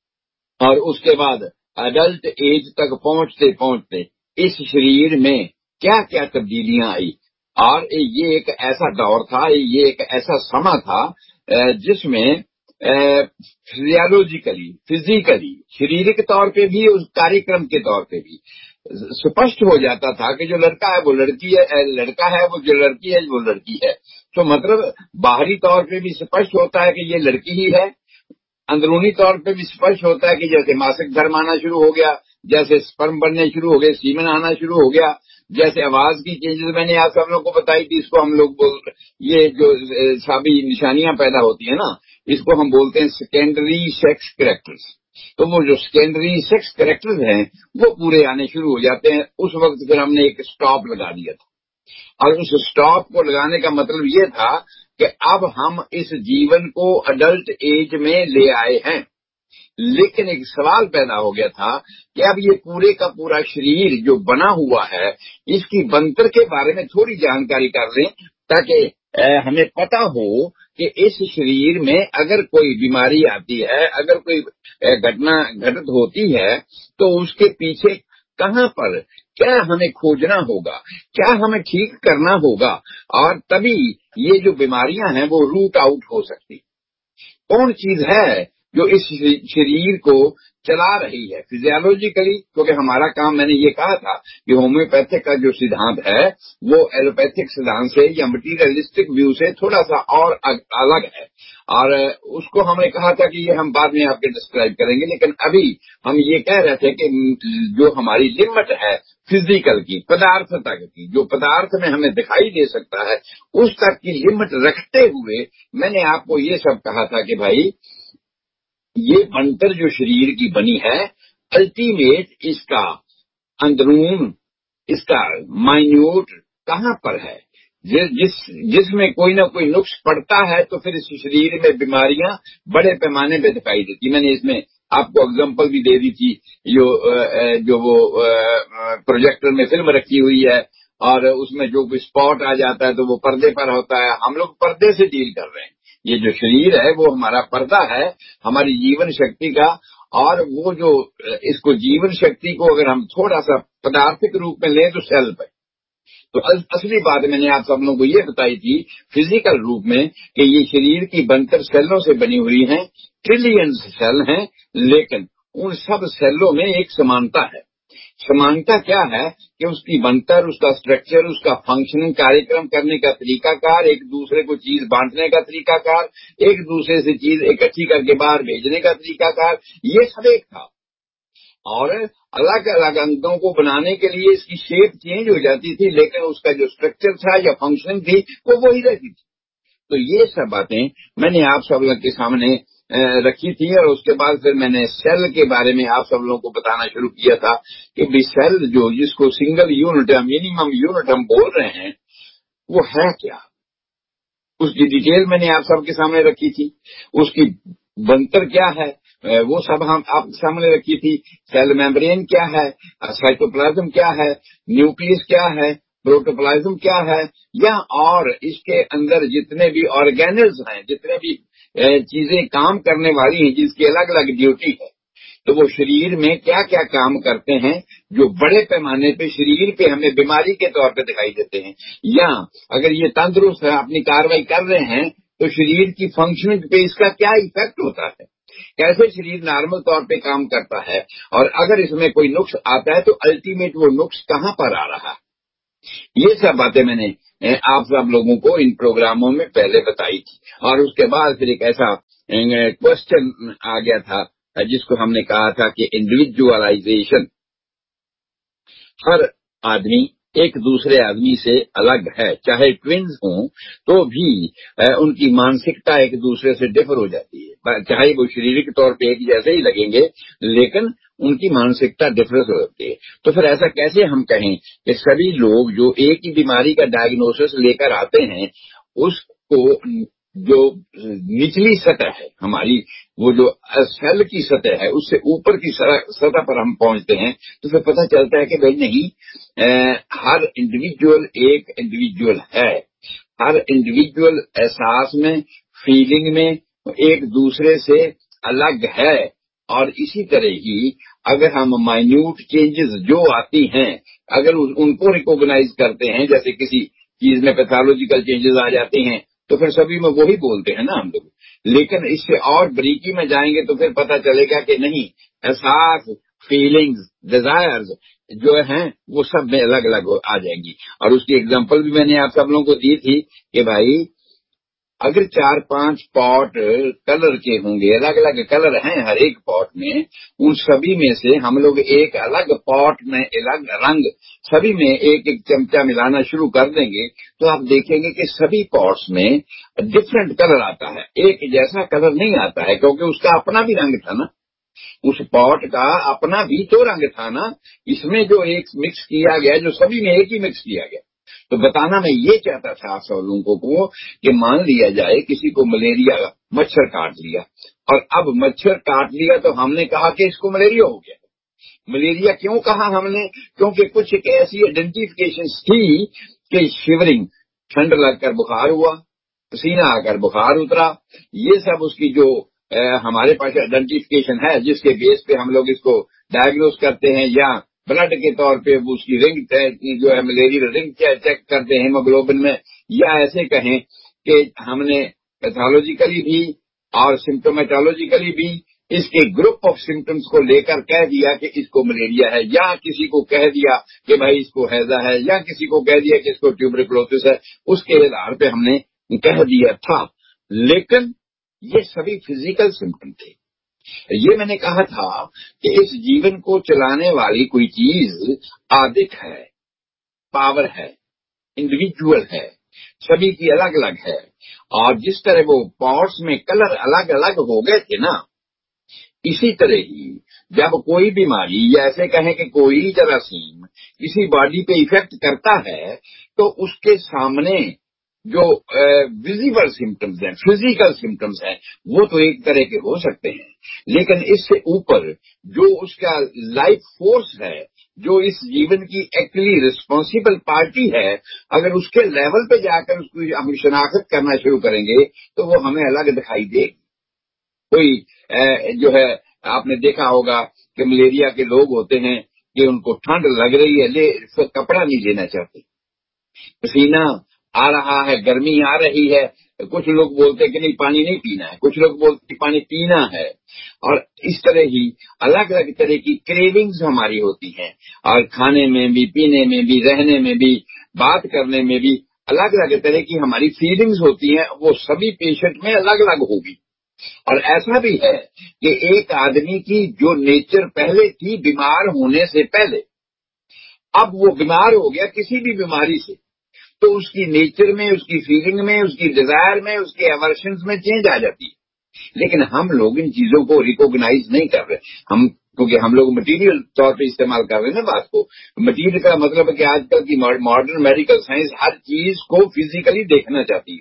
और उसके बाद अडल्ट एज तक पहुंचते पहुंचते इस शरीर में क्या क्या तब्दीलियां आई, और ये एक ऐसा दौर था, ये एक ऐसा समा था जिसमें फिजियोलॉजिकली, फिजिकली, शारीरिक तौर पे भी, उस कार्यक्रम के तौर पे भी स्पष्ट हो जाता था कि जो लड़का है वो लड़की है, लड़का है वो जो लड़की है वो लड़की है। तो मतलब बाहरी तौर पे भी स्पष्ट होता है कि ये लड़की ही है, अंदरूनी तौर पे भी स्पष्ट होता है कि जैसे मासिक धर्म आना शुरू हो गया, जैसे स्पर्म बनने शुरू हो गए, सीमन आना शुरू हो गया, जैसे आवाज की चेंजेस मैंने आप सब लोगों को बताई थी। इसको हम लोग बोल, ये जो साबी निशानियां पैदा होती है ना, इसको हम बोलते हैं सेकेंडरी सेक्स कैरेक्टर्स। तो वो जो सेकेंडरी सेक्स कैरेक्टर्स हैं वो पूरे आने शुरू हो जाते हैं। उस वक्त फिर हमने एक स्टॉप लगा दिया था, और उस स्टॉप को लगाने का मतलब ये था कि अब हम इस जीवन को अडल्ट एज में ले आए हैं। लेकिन एक सवाल पैदा हो गया था कि अब ये पूरे का पूरा शरीर जो बना हुआ है, इसकी बनतर के बारे में थोड़ी जानकारी कर लें, ताकि हमें पता हो कि इस शरीर में अगर कोई बीमारी आती है, अगर कोई घटना घटित होती है, तो उसके पीछे कहां पर क्या हमें खोजना होगा, क्या हमें ठीक करना होगा, और तभी ये जो बीमारियां हैं वो रूट आउट हो सकती। कौन चीज है जो इस शरीर को चला रही है फिजियोलॉजिकली, क्योंकि हमारा काम, मैंने ये कहा था कि होम्योपैथिक का जो सिद्धांत है वो एलोपैथिक सिद्धांत से या मटीरियलिस्टिक व्यू से थोड़ा सा और अलग है, और उसको हमने कहा था कि ये हम बाद में आपके डिस्क्राइब करेंगे। लेकिन अभी हम ये कह रहे थे कि जो हमारी लिमिट है फिजिकल की, पदार्थ तक की, जो पदार्थ में हमें दिखाई दे सकता है, उस तक की लिमिट रखते हुए मैंने आपको ये सब कहा था कि भाई ये बनकर जो शरीर की बनी है, अल्टीमेट इसका अंदरून, इसका माइन्यूट कहां पर है, जिस जिसमें कोई ना कोई नुक्स पड़ता है तो फिर इस शरीर में बीमारियां बड़े पैमाने पे दिखाई देती। मैंने इसमें आपको एग्जांपल भी दे दी थी, जो जो वो प्रोजेक्टर में फिल्म रखी हुई है, और उसमें जो कोई स्पॉट आ जाता है तो वो पर्दे पर होता है। हम लोग पर्दे से डील कर रहे हैं। ये जो शरीर है वो हमारा पर्दा है, हमारी जीवन शक्ति का, और वो जो इसको जीवन शक्ति को अगर हम थोड़ा सा पदार्थिक रूप में लें तो सेल पे, तो असली बात मैंने आप सब लोगों को ये बताई थी फिजिकल रूप में कि ये शरीर की बनकर सेलों से बनी हुई है, ट्रिलियंस सेल हैं, लेकिन उन सब सेलों में एक समानता है। समानता क्या है कि उसकी बनतर, उसका स्ट्रक्चर, उसका फंक्शनिंग, कार्यक्रम करने का तरीकाकार, एक दूसरे को चीज बांटने का तरीकाकार, एक दूसरे से चीज इकट्ठी करके बाहर भेजने का तरीकाकार, ये सब एक था। और अलग अलग अंगों को बनाने के लिए इसकी शेप चेंज हो जाती थी, लेकिन उसका जो स्ट्रक्चर था या फंक्शनिंग थी वो वही रहती थी। तो ये सब बातें मैंने आप सब लोग के सामने रखी थी, और उसके बाद फिर मैंने सेल के बारे में आप सब लोगों को बताना शुरू किया था कि भी सेल जो, जिसको सिंगल यूनिट या मिनिमम यूनिट हम बोल रहे हैं, वो है क्या, उसकी डिटेल मैंने आप सबके सामने रखी थी। उसकी बनतर क्या है वो सब हम आप सामने रखी थी। सेल मेम्ब्रेन क्या है, साइटोप्लाज्म क्या है, न्यूक्लियस क्या है, प्रोटोप्लाज्म क्या है, या और इसके अंदर जितने भी ऑर्गेनल्स हैं, जितने भी चीजें काम करने वाली हैं, जिसकी अलग अलग ड्यूटी है, तो वो शरीर में क्या क्या काम करते हैं, जो बड़े पैमाने पे शरीर पे हमें बीमारी के तौर पे दिखाई देते हैं। या अगर ये तंदुरुस्त है, अपनी कार्रवाई कर रहे हैं, तो शरीर की फंक्शनिंग पे इसका क्या इफेक्ट होता है, कैसे शरीर नॉर्मल तौर पे काम करता है, और अगर इसमें कोई नुक्स आता है तो अल्टीमेट वो नुक्स कहाँ पर आ रहा है। ये सब बातें मैंने आप सब लोगों को इन प्रोग्रामों में पहले बताई थी। और उसके बाद फिर एक ऐसा क्वेश्चन आ गया था जिसको हमने कहा था कि इंडिविजुअलाइजेशन, हर आदमी एक दूसरे आदमी से अलग है, चाहे ट्विन्स हों तो भी उनकी मानसिकता एक दूसरे से डिफर हो जाती है, चाहे वो शारीरिक तौर पे एक जैसे ही लगेंगे लेकिन उनकी मानसिकता डिफरेंस हो जाती है। तो फिर ऐसा कैसे हम कहें कि सभी लोग जो एक ही बीमारी का डायग्नोसिस लेकर आते हैं, उसको जो निचली सतह है हमारी, वो जो सेल की सतह है, उससे ऊपर की सतह पर हम पहुंचते हैं, तो फिर पता चलता है कि भाई नहीं, ए, हर इंडिविजुअल एक इंडिविजुअल है, हर इंडिविजुअल एहसास में, फीलिंग में एक दूसरे से अलग है। और इसी तरह ही अगर हम माइन्यूट चेंजेस जो आती हैं, अगर उनको रिकॉग्नाइज करते हैं, जैसे किसी चीज में पैथोलॉजिकल चेंजेस आ जाते हैं तो फिर सभी में वही बोलते हैं ना हम लोग। लेकिन इससे और बारीकी में जाएंगे तो फिर पता चलेगा कि नहीं, एहसास, फीलिंग्स, डिजायर्स जो हैं वो सब में अलग अलग आ जाएंगी। और उसकी एग्जांपल भी मैंने आप सब लोगों को दी थी कि भाई अगर चार पांच पॉट कलर के होंगे, अलग अलग कलर हैं हर एक पॉट में, उन सभी में से हम लोग एक अलग पॉट में अलग रंग सभी में एक एक चमचा मिलाना शुरू कर देंगे तो आप देखेंगे कि सभी पॉट्स में डिफरेंट कलर आता है, एक जैसा कलर नहीं आता है, क्योंकि उसका अपना भी रंग था ना, उस पॉट का अपना भी तो रंग था ना, इसमें जो एक मिक्स किया गया, जो सभी में एक ही मिक्स किया गया। तो बताना मैं ये चाहता था आप सब लोगों को कि मान लिया जाए किसी को मलेरिया, मच्छर काट लिया, और अब मच्छर काट लिया तो हमने कहा कि इसको मलेरिया हो गया। मलेरिया क्यों कहा हमने? क्योंकि कुछ एक ऐसी आइडेंटिफिकेशन थी कि शिवरिंग, ठंड लगकर बुखार हुआ, पसीना आकर बुखार उतरा, ये सब उसकी जो आ, हमारे पास आइडेंटिफिकेशन है जिसके बेस पे हम लोग इसको डायग्नोस करते हैं, या ब्लड के तौर पे उसकी रिंग जो है मलेरिया रिंग चेक करते हैं हीमोग्लोबिन में, या ऐसे कहें कि हमने पैथोलॉजिकली भी और सिम्टोमेटोलॉजिकली भी इसके ग्रुप ऑफ सिम्टम्स को लेकर कह दिया कि इसको मलेरिया है, या किसी को कह दिया कि भाई इसको हैजा है, या किसी को कह दिया कि इसको ट्यूबरकुलोसिस है, उसके आधार पे हमने कह दिया था। लेकिन ये सभी फिजिकल सिम्टम थे। ये मैंने कहा था कि इस जीवन को चलाने वाली कोई चीज आदिक है, पावर है, इंडिविजुअल है, सभी की अलग अलग है। और जिस तरह वो पॉट्स में कलर अलग अलग हो गए थे ना, इसी तरह ही जब कोई बीमारी, या ऐसे कहें कि कोई जरासीम किसी बॉडी पे इफेक्ट करता है तो उसके सामने जो विजिबल सिम्टम्स हैं, फिजिकल सिम्टम्स हैं, वो तो एक तरह के हो सकते हैं, लेकिन इससे ऊपर जो उसका लाइफ फोर्स है, जो इस जीवन की एक्चुअली रिस्पॉन्सिबल पार्टी है, अगर उसके लेवल पे जाकर उसको हम शनाख्त करना शुरू करेंगे तो वो हमें अलग दिखाई देगी। कोई जो है, आपने देखा होगा कि मलेरिया के लोग होते हैं कि उनको ठंड लग रही है, ले कपड़ा नहीं लेना चाहते, पसीना आ रहा है, गर्मी आ रही है, कुछ लोग बोलते हैं कि नहीं पानी नहीं पीना है, कुछ लोग बोलते हैं पानी पीना है। और इस तरह ही अलग अलग तरह की क्रेविंग्स हमारी होती हैं, और खाने में भी, पीने में भी, रहने में भी, बात करने में भी अलग अलग तरह की हमारी फीलिंग्स होती हैं, वो सभी पेशेंट में अलग अलग होगी। और ऐसा भी है कि एक आदमी की जो नेचर पहले थी बीमार होने से पहले, अब वो बीमार हो गया किसी भी बीमारी से, तो उसकी नेचर में, उसकी फीलिंग में, उसकी डिजायर में, उसके एवर्शंस में चेंज आ जाती है। लेकिन हम लोग इन चीजों को रिकॉग्नाइज नहीं कर रहे, हम क्योंकि हम लोग मटेरियल तौर पे इस्तेमाल कर रहे हैं ना बात को। मटेरियल का मतलब है कि आजकल की मॉडर्न मेडिकल साइंस हर चीज को फिजिकली देखना चाहती है।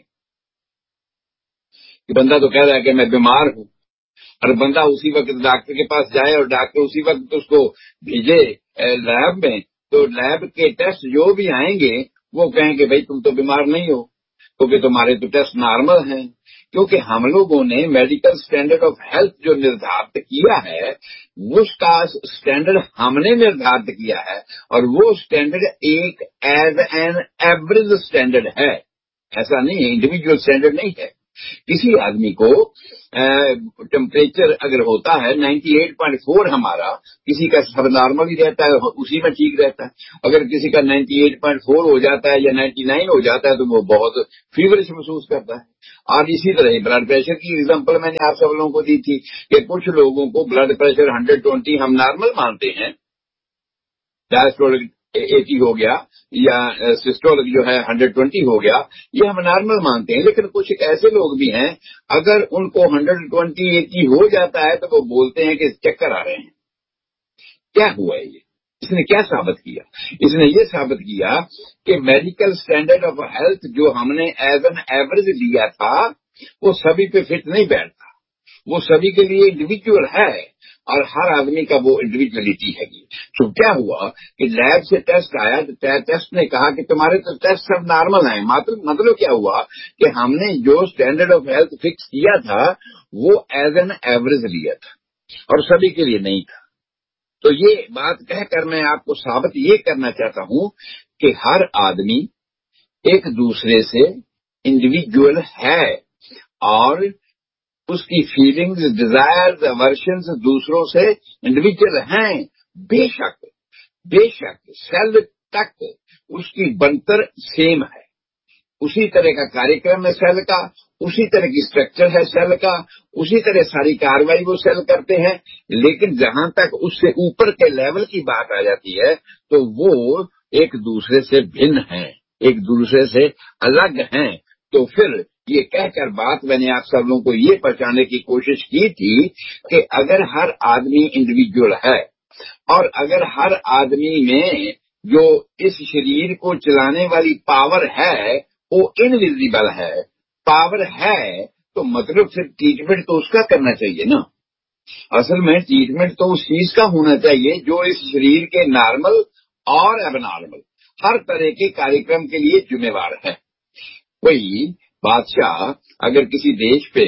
कि बंदा तो कह रहा है कि मैं बीमार हूं, और बंदा उसी वक्त डॉक्टर के पास जाए और डॉक्टर उसी वक्त उसको भेजे लैब में, तो लैब के टेस्ट जो भी आएंगे वो कहेंगे भाई तुम तो बीमार नहीं हो, क्योंकि तुम्हारे तो टेस्ट नॉर्मल हैं। क्योंकि हम लोगों ने मेडिकल स्टैंडर्ड ऑफ हेल्थ जो निर्धारित किया है, उसका स्टैंडर्ड हमने निर्धारित किया है, और वो स्टैंडर्ड एक एज एन एवरेज स्टैंडर्ड है, ऐसा नहीं है, इंडिविजुअल स्टैंडर्ड नहीं है। किसी आदमी को टेम्परेचर अगर होता है अट्ठानवे पॉइंट चार हमारा, किसी का सब नॉर्मल ही रहता है, उसी में ठीक रहता है। अगर किसी का अट्ठानवे पॉइंट चार हो जाता है या निन्यानवे हो जाता है तो वो बहुत फीवरिश महसूस करता है। और इसी तरह ब्लड प्रेशर की एग्जांपल मैंने आप सब लोगों को दी थी कि कुछ लोगों को ब्लड प्रेशर एक सौ बीस हम नॉर्मल मानते हैं, डायस्टोलिक अस्सी हो गया या सिस्टोलिक जो है एक सौ बीस हो गया, ये हम नॉर्मल मानते हैं। लेकिन कुछ ऐसे लोग भी हैं, अगर उनको एक सौ बीस अस्सी हो जाता है तो वो बोलते हैं कि चक्कर आ रहे हैं। क्या हुआ ये? इसने क्या साबित किया? इसने ये साबित किया कि मेडिकल स्टैंडर्ड ऑफ हेल्थ जो हमने एज एन एवरेज लिया था वो सभी पे फिट नहीं बैठता। वो सभी के लिए इंडिविजुअल है और हर आदमी का वो इंडिविजुअलिटी है। तो क्या हुआ कि लैब से टेस्ट आया तो टेस्ट ने कहा कि तुम्हारे तो टेस्ट सब नॉर्मल हैं। मतलब मतलब क्या हुआ कि हमने जो स्टैंडर्ड ऑफ हेल्थ फिक्स किया था वो एज एन एवरेज लिया था और सभी के लिए नहीं था। तो ये बात कहकर मैं आपको साबित ये करना चाहता हूं कि हर आदमी एक दूसरे से इंडिविजुअल है और उसकी फीलिंग्स, डिजायर्स, अवर्शंस दूसरों से इंडिविजुअल हैं। बेशक बेशक सेल तक उसकी बनतर सेम है, उसी तरह का कार्यक्रम है सेल का, उसी तरह की स्ट्रक्चर है सेल का, उसी तरह सारी कार्रवाई वो सेल करते हैं। लेकिन जहां तक उससे ऊपर के लेवल की बात आ जाती है तो वो एक दूसरे से भिन्न हैं, एक दूसरे से अलग हैं। तो फिर ये कहकर बात मैंने आप सब लोगों को ये पहचानने की कोशिश की थी कि अगर हर आदमी इंडिविजुअल है और अगर हर आदमी में जो इस शरीर को चलाने वाली पावर है वो इनविजिबल है, पावर है, तो मतलब फिर ट्रीटमेंट तो उसका करना चाहिए ना। असल में ट्रीटमेंट तो उस चीज का होना चाहिए जो इस शरीर के नॉर्मल और एबनॉर्मल हर तरह के कार्यक्रम के लिए जिम्मेवार है। कोई बादशाह अगर किसी देश पे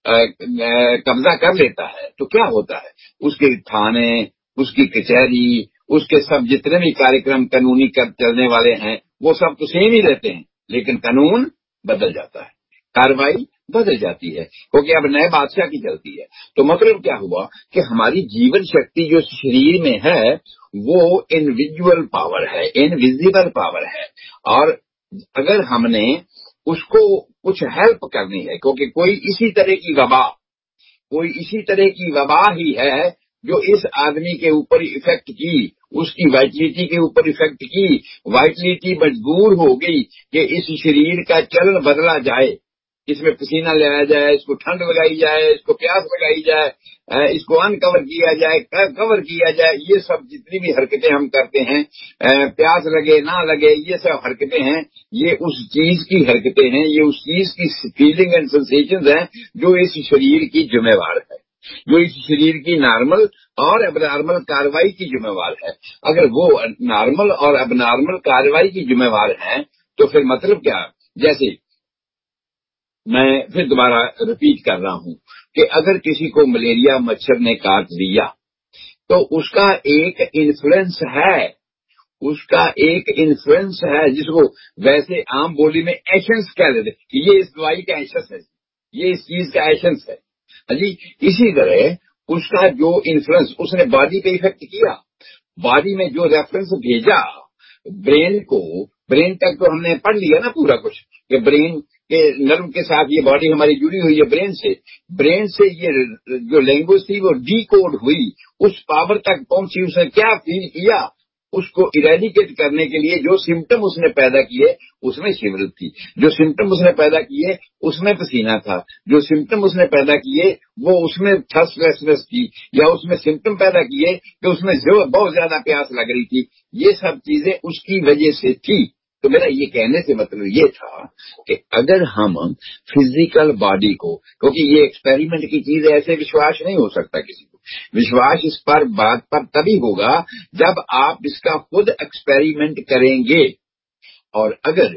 कब्जा कर लेता है तो क्या होता है, उसके थाने, उसकी कचहरी, उसके सब जितने भी कार्यक्रम कानूनी कर चलने वाले हैं वो सब तो सेम ही रहते हैं, लेकिन कानून बदल जाता है, कार्रवाई बदल जाती है क्योंकि अब नए बादशाह की चलती है। तो मतलब क्या हुआ कि हमारी जीवन शक्ति जो शरीर में है वो इनविजुअल पावर है, इनविजिबल पावर है। और अगर हमने उसको कुछ हेल्प करनी है, क्योंकि कोई इसी तरह की वबा कोई इसी तरह की वबा ही है जो इस आदमी के ऊपर इफेक्ट की, उसकी वाइटलिटी के ऊपर इफेक्ट की। वाइटलिटी मजबूर हो गई कि इस शरीर का चलन बदला जाए, इसमें पसीना लगाया जाए, इसको ठंड लगाई जाए, इसको प्यास लगाई जाए, इसको अनकवर किया जाए, कवर किया जाए। ये सब जितनी भी हरकतें हम करते हैं, प्यास लगे ना लगे, ये सब हरकतें हैं, ये उस चीज की हरकतें हैं, ये उस चीज की फीलिंग एंड सेंसेशंस हैं जो इस शरीर की जिम्मेवार है, जो इस शरीर की नॉर्मल और एबनॉर्मल कार्रवाई की जिम्मेवार है। अगर वो नॉर्मल और एबनॉर्मल कार्रवाई की जिम्मेवार है तो फिर मतलब क्या, जैसे मैं फिर दोबारा रिपीट कर रहा हूं कि अगर किसी को मलेरिया मच्छर ने काट दिया तो उसका एक इन्फ्लुएंस है, उसका एक इन्फ्लुएंस है जिसको वैसे आम बोली में एसेंस कह देते कि ये इस दवाई का एसेंस है, ये इस चीज का एसेंस है जी। इसी तरह उसका जो इन्फ्लुएंस उसने बॉडी पे इफेक्ट किया, बॉडी में जो रेफरेंस भेजा ब्रेन को, ब्रेन तक तो हमने पढ़ लिया ना पूरा कुछ कि ब्रेन के नर्व के साथ ये बॉडी हमारी जुड़ी हुई है ब्रेन से, ब्रेन से ये जो लैंग्वेज थी वो डीकोड हुई, उस पावर तक पहुंची, उसने क्या फील किया, उसको इरेडिकेट करने के लिए जो सिम्टम उसने पैदा किए उसमें शिवरत थी, जो सिम्टम उसने पैदा किए उसमें पसीना था, जो सिम्टम उसने पैदा किए वो उसमें थर्स्टलेसनेस थी, या उसमें सिम्टम पैदा किए कि उसमें जो बहुत ज्यादा प्यास लग रही थी। ये सब चीजें उसकी वजह से थी। तो मेरा ये कहने से मतलब ये था कि अगर हम फिजिकल बॉडी को, क्योंकि ये एक्सपेरिमेंट की चीज है, ऐसे विश्वास नहीं हो सकता किसी को, विश्वास इस पर बात पर तभी होगा जब आप इसका खुद एक्सपेरिमेंट करेंगे। और अगर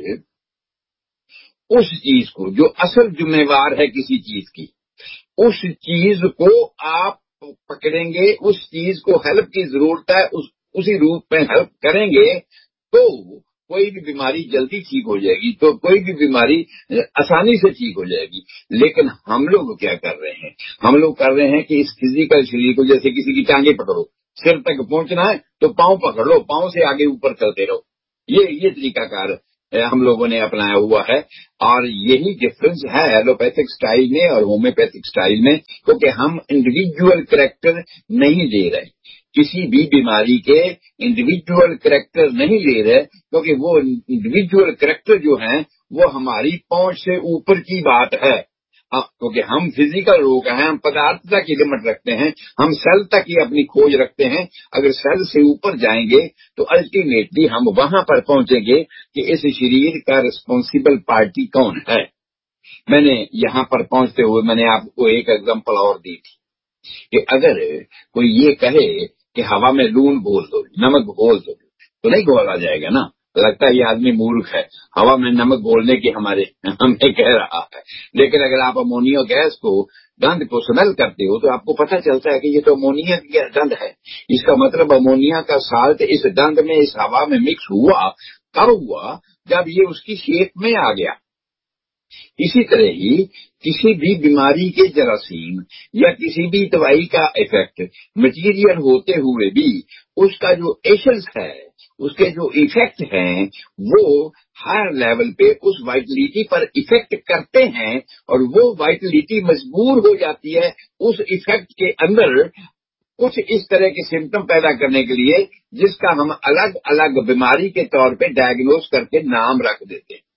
उस चीज को जो असल जिम्मेवार है किसी चीज की, उस चीज को आप पकड़ेंगे, उस चीज को हेल्प की जरूरत है, उस उसी रूप में हेल्प करेंगे, तो कोई भी बीमारी जल्दी ठीक हो जाएगी, तो कोई भी बीमारी आसानी से ठीक हो जाएगी। लेकिन हम लोग क्या कर रहे हैं, हम लोग कर रहे हैं कि इस फिजिकल शरीर को, जैसे किसी की टांगे पकड़ो, सिर तक पहुंचना है तो पांव पकड़ लो, पांव से आगे ऊपर चलते रहो, ये ये तरीकाकार हम लोगों ने अपनाया हुआ है। और यही डिफरेंस है एलोपैथिक स्टाइल में और होम्योपैथिक स्टाइल में, क्योंकि हम इंडिविजुअल करैक्टर नहीं ले रहे, किसी भी बीमारी के इंडिविजुअल करैक्टर नहीं ले रहे, क्योंकि वो इंडिविजुअल करैक्टर जो हैं वो हमारी पहुंच से ऊपर की बात है। क्योंकि हम फिजिकल रोग हैं, हम पदार्थ तक ही लिमिट रखते हैं, हम सेल तक ही अपनी खोज रखते हैं। अगर सेल से ऊपर जाएंगे तो अल्टीमेटली हम वहां पर पहुंचेंगे कि इस शरीर का रिस्पॉन्सिबल पार्टी कौन है। मैंने यहाँ पर पहुंचते हुए मैंने आपको एक एग्जांपल और दी थी कि अगर कोई ये कहे कि हवा में लून घोल दो, नमक घोल दो, तो नहीं घोला जाएगा ना, लगता है ये आदमी मूर्ख है, हवा में नमक घोलने की हमारे हमें कह रहा है। लेकिन अगर आप अमोनिया गैस को, गंध को स्मेल करते हो तो आपको पता चलता है कि ये तो अमोनिया की गंध है। इसका मतलब अमोनिया का साल्ट इस गंध में, इस हवा में मिक्स हुआ, कब हुआ, जब ये उसकी शेप में आ गया। इसी तरह ही किसी भी बीमारी के जरासीम या किसी भी दवाई का इफेक्ट मटेरियल होते हुए भी उसका जो एसेंस है, उसके जो इफेक्ट हैं, वो हायर लेवल पे उस वाइटलिटी पर इफेक्ट करते हैं और वो वाइटलिटी मजबूर हो जाती है उस इफेक्ट के अंदर कुछ इस तरह के सिम्टम पैदा करने के लिए, जिसका हम अलग अलग बीमारी के तौर पे डायग्नोस करके नाम रख देते हैं।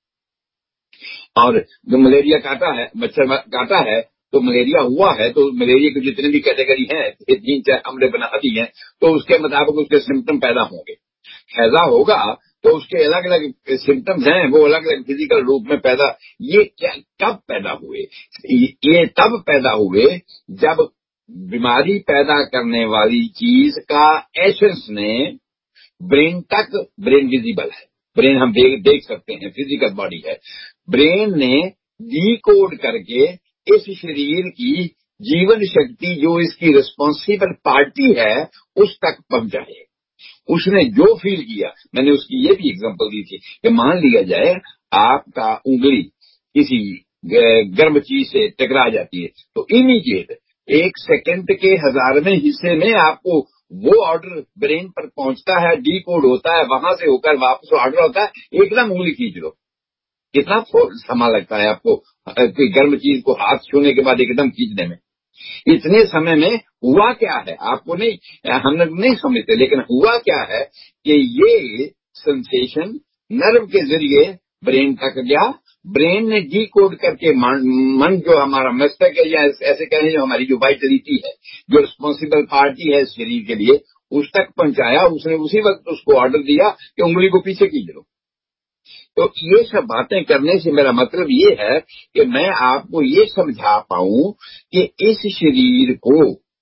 और जो मलेरिया काटा है, मच्छर काटा है, तो मलेरिया हुआ है, तो मलेरिया की जितनी भी कैटेगरी है, तीन चार हमले बनाती हैं, तो उसके मुताबिक उसके सिम्टम पैदा होंगे। हैजा होगा तो उसके अलग अलग सिम्टम्स हैं, वो अलग अलग फिजिकल रूप में पैदा। ये क्या, कब पैदा हुए? ये तब पैदा हुए जब बीमारी पैदा करने वाली चीज का एसेंस ने ब्रेन तक, ब्रेन विजिबल है, ब्रेन हम देख देख सकते हैं, फिजिकल बॉडी है, ब्रेन ने डीकोड करके इस शरीर की जीवन शक्ति जो इसकी रिस्पॉन्सिबल पार्टी है उस तक पहुंचा है। उसने जो फील किया, मैंने उसकी ये भी एग्जांपल दी थी कि मान लिया जाए आपका उंगली किसी गर्म चीज से टकरा जाती है, तो इमीडिएट एक सेकंड के हजारवें हिस्से में आपको वो ऑर्डर ब्रेन पर पहुंचता है, डी कोड होता है, वहां से होकर वापस ऑर्डर होता है, एकदम उंगली खींच लो। कितना समय लगता है आपको कोई गर्म चीज को हाथ छूने के बाद एकदम खींचने में? इतने समय में हुआ क्या है आपको नहीं, हम लोग नहीं समझते, लेकिन हुआ क्या है कि ये सेंसेशन नर्व के जरिए ब्रेन तक गया, ब्रेन ने डी कोड करके मन, मन जो हमारा मस्तिष्क है, या ऐसे कहें जो हमारी जो वाइटलिटी है, जो रिस्पॉन्सिबल पार्टी है शरीर के लिए, उस तक पहुंचाया। उसने उसी वक्त उसको ऑर्डर दिया कि उंगली को पीछे खींच लो। तो ये सब बातें करने से मेरा मतलब ये है कि मैं आपको ये समझा पाऊं कि इस शरीर को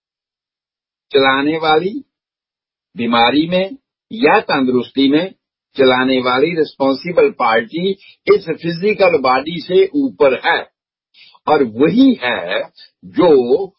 चलाने वाली, बीमारी में या तंदुरुस्ती में चलाने वाली रिस्पॉन्सिबल पार्टी इस फिजिकल बॉडी से ऊपर है, और वही है जो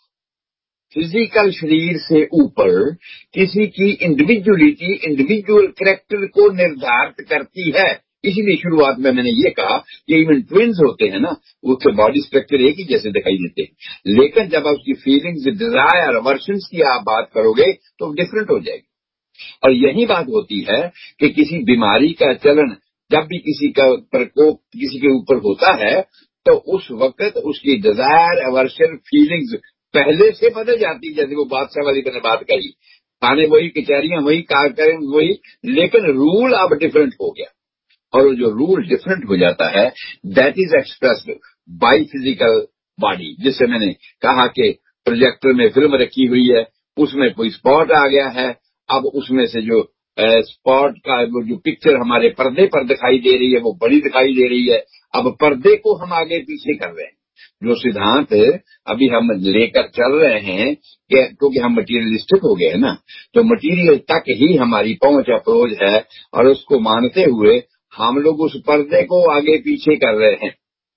फिजिकल शरीर से ऊपर किसी की इंडिविजुअलिटी, इंडिविजुअल कैरेक्टर को निर्धारित करती है। इसीलिए शुरुआत में मैंने ये कहा कि इवन ट्विन्स होते हैं ना, उसके बॉडी स्ट्रक्चर एक ही जैसे दिखाई देते हैं, लेकिन जब आप उसकी फीलिंग्स, डिजायर, वर्शंस की आप बात करोगे तो डिफरेंट हो जाएगी। और यही बात होती है कि किसी बीमारी का चलन जब भी किसी का प्रकोप किसी के ऊपर होता है, तो उस वक्त उसकी डिजायर, अवर्शन, फीलिंग्स पहले से बदल जाती। जैसे वो बादशाह वाली मैंने बात कही, खाने वही, कचहरियां वही, कार्यक्रम वही, लेकिन रूल अब डिफरेंट हो गया। और जो रूल डिफरेंट हो जाता है, that is expressed by physical body. जिससे मैंने कहा कि प्रोजेक्टर में फिल्म रखी हुई है, उसमें कोई स्पॉट आ गया है, अब उसमें से जो स्पॉट का वो जो पिक्चर हमारे पर्दे पर दिखाई दे रही है वो बड़ी दिखाई दे रही है। अब पर्दे को हम आगे पीछे कर रहे हैं। जो सिद्धांत अभी हम लेकर चल रहे हैं, क्योंकि हम मटीरियलिस्टिक हो गए हैं ना, तो मटीरियल तक ही हमारी पहुंच अप्रोच है, और उसको मानते हुए हम लोग उस पर्दे को आगे पीछे कर रहे हैं।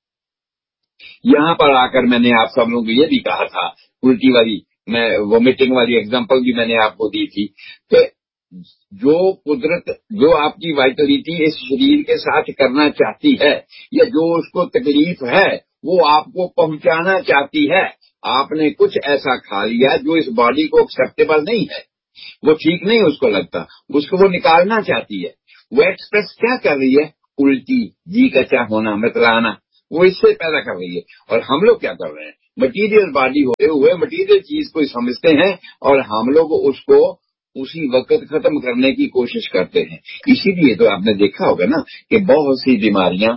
यहां पर आकर मैंने आप सब लोगों को ये भी कहा था, उल्टी वाली, मैं वोमिटिंग वाली एग्जांपल भी मैंने आपको दी थी, कि जो कुदरत, जो आपकी वाइटलिटी इस शरीर के साथ करना चाहती है या जो उसको तकलीफ है वो आपको पहुंचाना चाहती है, आपने कुछ ऐसा खा लिया जो इस बॉडी को एक्सेप्टेबल नहीं है, वो ठीक नहीं उसको लगता, उसको वो निकालना चाहती है। वो एक्सप्रेस क्या कर रही है? उल्टी, जी कच्चा होना, मतलाना, वो इससे पैदा कर रही है। और हम लोग क्या कर रहे हैं? मटीरियल बॉडी होते हुए मटीरियल चीज को समझते हैं और हम लोग उसको उसी वक्त खत्म करने की कोशिश करते हैं। इसीलिए तो आपने देखा होगा ना कि बहुत सी बीमारियां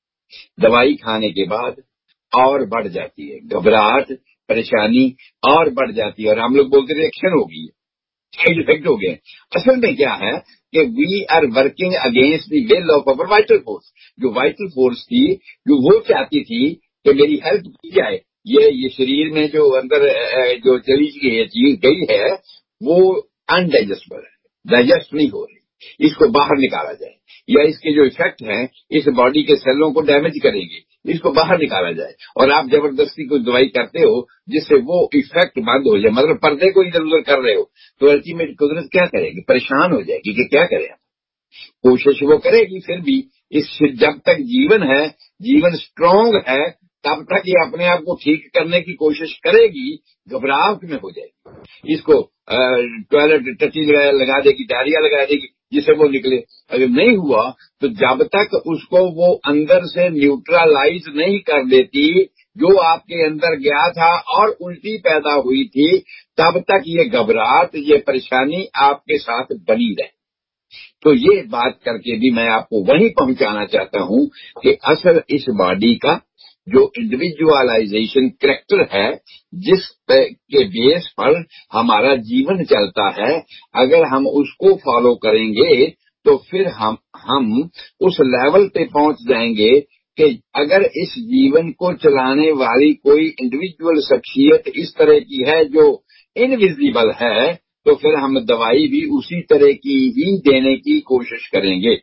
दवाई खाने के बाद और बढ़ जाती है, घबराहट, परेशानी और बढ़ जाती है, और हम लोग बोलते रिएक्शन हो गई, साइड इफेक्ट हो गए। असल में क्या है कि we are working against the will of our vital force. जो वाइटल फोर्स थी, जो वो चाहती थी कि मेरी हेल्थ की जाए, ये ये शरीर में जो अंदर जो चली गई चीज गई है वो अनडाइजेस्टेबल है, डाइजेस्ट नहीं हो रही, इसको बाहर निकाला जाए, या इसके जो इफेक्ट हैं इस बॉडी के सेलों को डैमेज करेंगे, इसको बाहर निकाला जाए। और आप जबरदस्ती कोई दवाई करते हो जिससे वो इफेक्ट बंद हो जाए, मतलब पर्दे को इधर उधर कर रहे हो, तो अल्टीमेट कुदरत क्या करेगी? परेशान हो जाएगी कि क्या करें। कोशिश वो करेगी फिर भी, इस जब तक जीवन है, जीवन स्ट्रांग है, तब तक ये अपने आप को ठीक करने की कोशिश करेगी, घबराहट में हो जाएगी, इसको टॉयलेट टची लगा देगी, डायरिया लगा देगी जिससे वो निकले। अगर नहीं हुआ तो जब तक उसको वो अंदर से न्यूट्रलाइज नहीं कर देती जो आपके अंदर गया था और उल्टी पैदा हुई थी, तब तक ये घबराहट, ये परेशानी आपके साथ बनी रहे। तो ये बात करके भी मैं आपको वहीं पहुंचाना चाहता हूं कि असल इस बॉडी का जो इंडिविजुअलाइजेशन कैरेक्टर है, जिस के बेस पर हमारा जीवन चलता है, अगर हम उसको फॉलो करेंगे तो फिर हम हम उस लेवल पे पहुंच जाएंगे कि अगर इस जीवन को चलाने वाली कोई इंडिविजुअल शख्सियत इस तरह की है जो इनविजिबल है, तो फिर हम दवाई भी उसी तरह की ही देने की कोशिश करेंगे।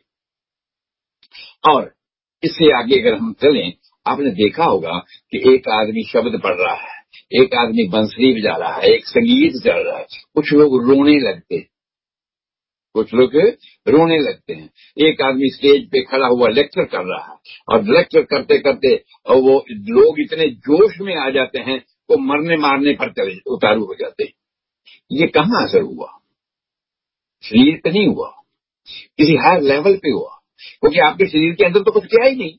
और इससे आगे अगर हम चलें, आपने देखा होगा कि एक आदमी शब्द पढ़ रहा है, एक आदमी बंसरी बजा रहा है, एक संगीत चल रहा है, कुछ लोग रोने लगते हैं, कुछ लोग रोने लगते हैं। एक आदमी स्टेज पे खड़ा हुआ लेक्चर कर रहा है और लेक्चर करते करते और वो लोग इतने जोश में आ जाते हैं वो मरने मारने पर चले उतारू हो जाते हैं। ये कहाँ असर हुआ? शरीर पे नहीं हुआ, किसी हायर लेवल पे हुआ, क्योंकि आपके शरीर के अंदर तो कुछ किया ही नहीं,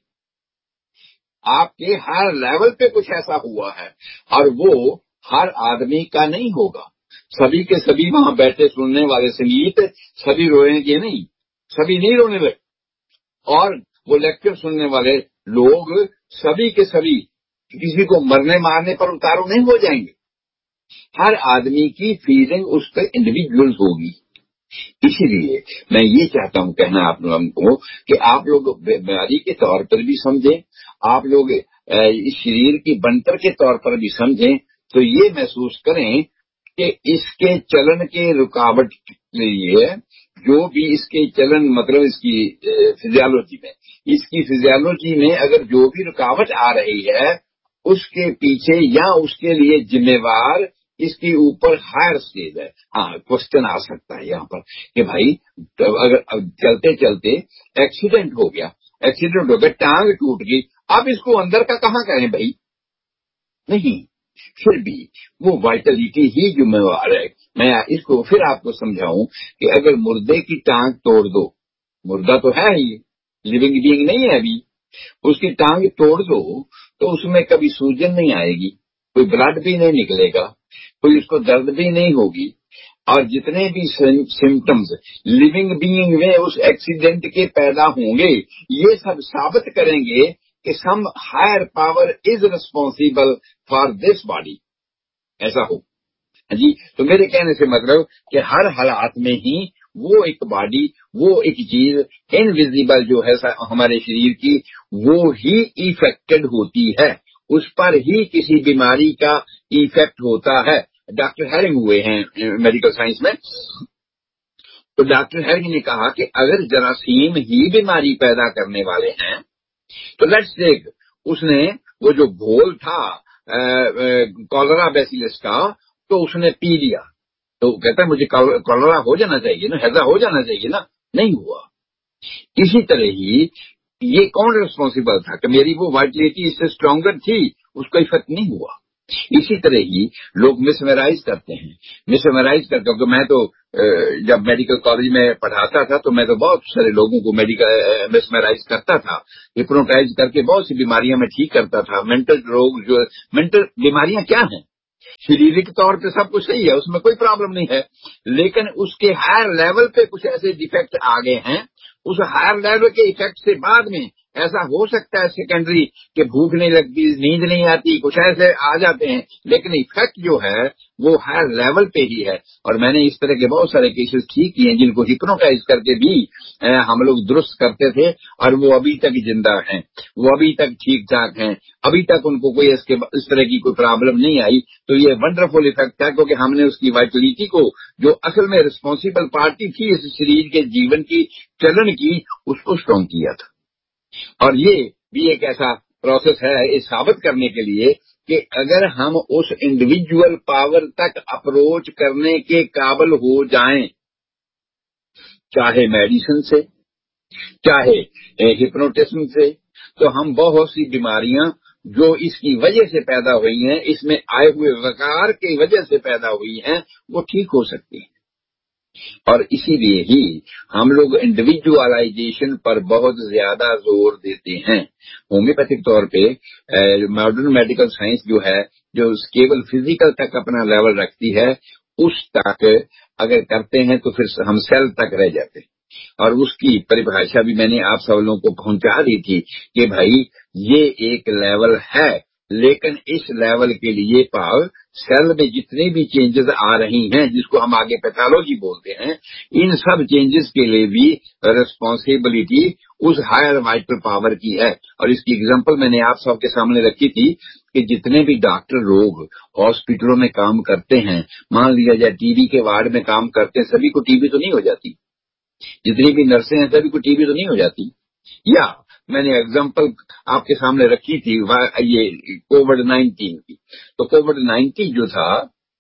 आपके हर लेवल पे कुछ ऐसा हुआ है और वो हर आदमी का नहीं होगा। सभी के सभी वहां बैठे सुनने वाले संगीत सभी रोएंगे नहीं, सभी नहीं रोने लगे, और वो लेक्चर सुनने वाले लोग सभी के सभी किसी को मरने मारने पर उतारू नहीं हो जाएंगे। हर आदमी की फीलिंग उस पर इंडिविजुअल होगी। इसीलिए मैं ये चाहता हूं कहना आप लोगों को कि आप लोग बीमारी के तौर पर भी समझें, आप लोग इस शरीर की बनतर के तौर पर भी समझें, तो ये महसूस करें कि इसके चलन के रुकावट के लिए जो भी इसके चलन, मतलब इसकी फिजियोलॉजी में इसकी फिजियोलॉजी में अगर जो भी रुकावट आ रही है उसके पीछे या उसके लिए जिम्मेवार इसके ऊपर हायर स्टेज है। हाँ, क्वेश्चन आ सकता है यहाँ पर कि भाई अगर चलते चलते एक्सीडेंट हो गया, एक्सीडेंट हो गया, टांग टूट गई, अब इसको अंदर का कहाँ करें भाई? नहीं, फिर भी वो वाइटलिटी ही जिम्मेवार है। मैं इसको फिर आपको समझाऊं कि अगर मुर्दे की टांग तोड़ दो, मुर्दा तो है ही, लिविंग बीइंग नहीं है अभी, उसकी टांग तोड़ दो तो उसमें कभी सूजन नहीं आएगी, कोई ब्लड भी नहीं निकलेगा, कोई उसको दर्द भी नहीं होगी, और जितने भी सिम्टम्स लिविंग बीइंग में उस एक्सीडेंट के पैदा होंगे ये सब साबित करेंगे कि some higher power is responsible for this body. ऐसा हो जी। तो मेरे कहने से मतलब कि हर हालात में ही वो एक बॉडी, वो एक चीज इनविजिबल जो है हमारे शरीर की, वो ही इफेक्टेड होती है, उस पर ही किसी बीमारी का इफेक्ट होता है। डॉक्टर हेरिंग हुए हैं मेडिकल साइंस में, तो डॉक्टर हेरिंग ने कहा कि अगर जरासीम ही बीमारी पैदा करने वाले हैं तो लेट्स टेक, उसने वो जो घोल था कॉलरा बैसिलस का तो उसने पी लिया, तो कहता है मुझे कॉलरा हो जाना चाहिए ना, हैजा हो जाना चाहिए ना, नहीं हुआ। इसी तरह ही ये कौन रिस्पॉन्सिबल था कि मेरी वो वाइटलिटी इससे स्ट्रॉन्गर थी, उसका इफेक्ट नहीं हुआ। इसी तरह ही लोग मिसमेराइज करते हैं, मिसमेराइज करते, क्योंकि मैं तो जब मेडिकल कॉलेज में पढ़ाता था तो मैं तो बहुत सारे लोगों को मेडिकल मिसमेराइज करता था, हिप्नोटाइज करके बहुत सी बीमारियां मैं ठीक करता था। मेंटल रोग जो मेंटल बीमारियां क्या हैं, शारीरिक तौर पे सब कुछ सही है, उसमें कोई प्रॉब्लम नहीं है, लेकिन उसके हायर लेवल पे कुछ ऐसे डिफेक्ट आ गए हैं, उस हायर लेवल के इफेक्ट से बाद में ऐसा हो सकता है सेकेंडरी कि भूख नहीं लगती, नींद नहीं आती, कुछ ऐसे आ जाते हैं, लेकिन इफेक्ट जो है वो हायर लेवल पे ही है। और मैंने इस तरह के बहुत सारे केसेस ठीक किए जिनको हिप्नोटाइज करके भी हम लोग दुरुस्त करते थे, और वो अभी तक जिंदा हैं, वो अभी तक ठीक ठाक हैं, अभी तक उनको कोई इसके इस तरह की कोई प्रॉब्लम नहीं आई। तो ये वंडरफुल इफेक्ट है, क्योंकि हमने उसकी वाइटलिटी को, जो असल में रिस्पॉन्सिबल पार्टी थी इस शरीर के जीवन की चलन की, उसको स्ट्रॉन्ग किया था। और ये भी एक ऐसा प्रोसेस है ये साबित करने के लिए कि अगर हम उस इंडिविजुअल पावर तक अप्रोच करने के काबिल हो जाएं, चाहे मेडिसिन से, चाहे हिप्नोटिज्म से, तो हम बहुत सी बीमारियां जो इसकी वजह से पैदा हुई हैं, इसमें आए हुए विकार की वजह से पैदा हुई हैं, वो ठीक हो सकती हैं। और इसीलिए ही हम लोग इंडिविजुअलाइजेशन पर बहुत ज्यादा जोर देते हैं। होम्योपैथिक तौर पे मॉडर्न मेडिकल साइंस जो है, जो केवल फिजिकल तक अपना लेवल रखती है, उस तक अगर करते हैं तो फिर हम सेल तक रह जाते हैं। और उसकी परिभाषा भी मैंने आप सब लोगों को पहुंचा दी थी कि भाई ये एक लेवल है, लेकिन इस लेवल के लिए पाव सेल में जितने भी चेंजेस आ रही हैं, जिसको हम आगे पैथोलॉजी बोलते हैं, इन सब चेंजेस के लिए भी रिस्पॉन्सिबिलिटी उस हायर वाइटल पावर की है। और इसकी एग्जांपल मैंने आप सबके सामने रखी थी कि जितने भी डॉक्टर लोग हॉस्पिटलों में काम करते हैं, मान लिया जाए टीबी के वार्ड में काम करते हैं, सभी को टीबी तो नहीं हो जाती, जितनी भी नर्सें हैं सभी को टीबी तो नहीं हो जाती। या मैंने एग्जांपल आपके सामने रखी थी ये कोविड नाइन्टीन की, तो कोविड नाइन्टीन जो था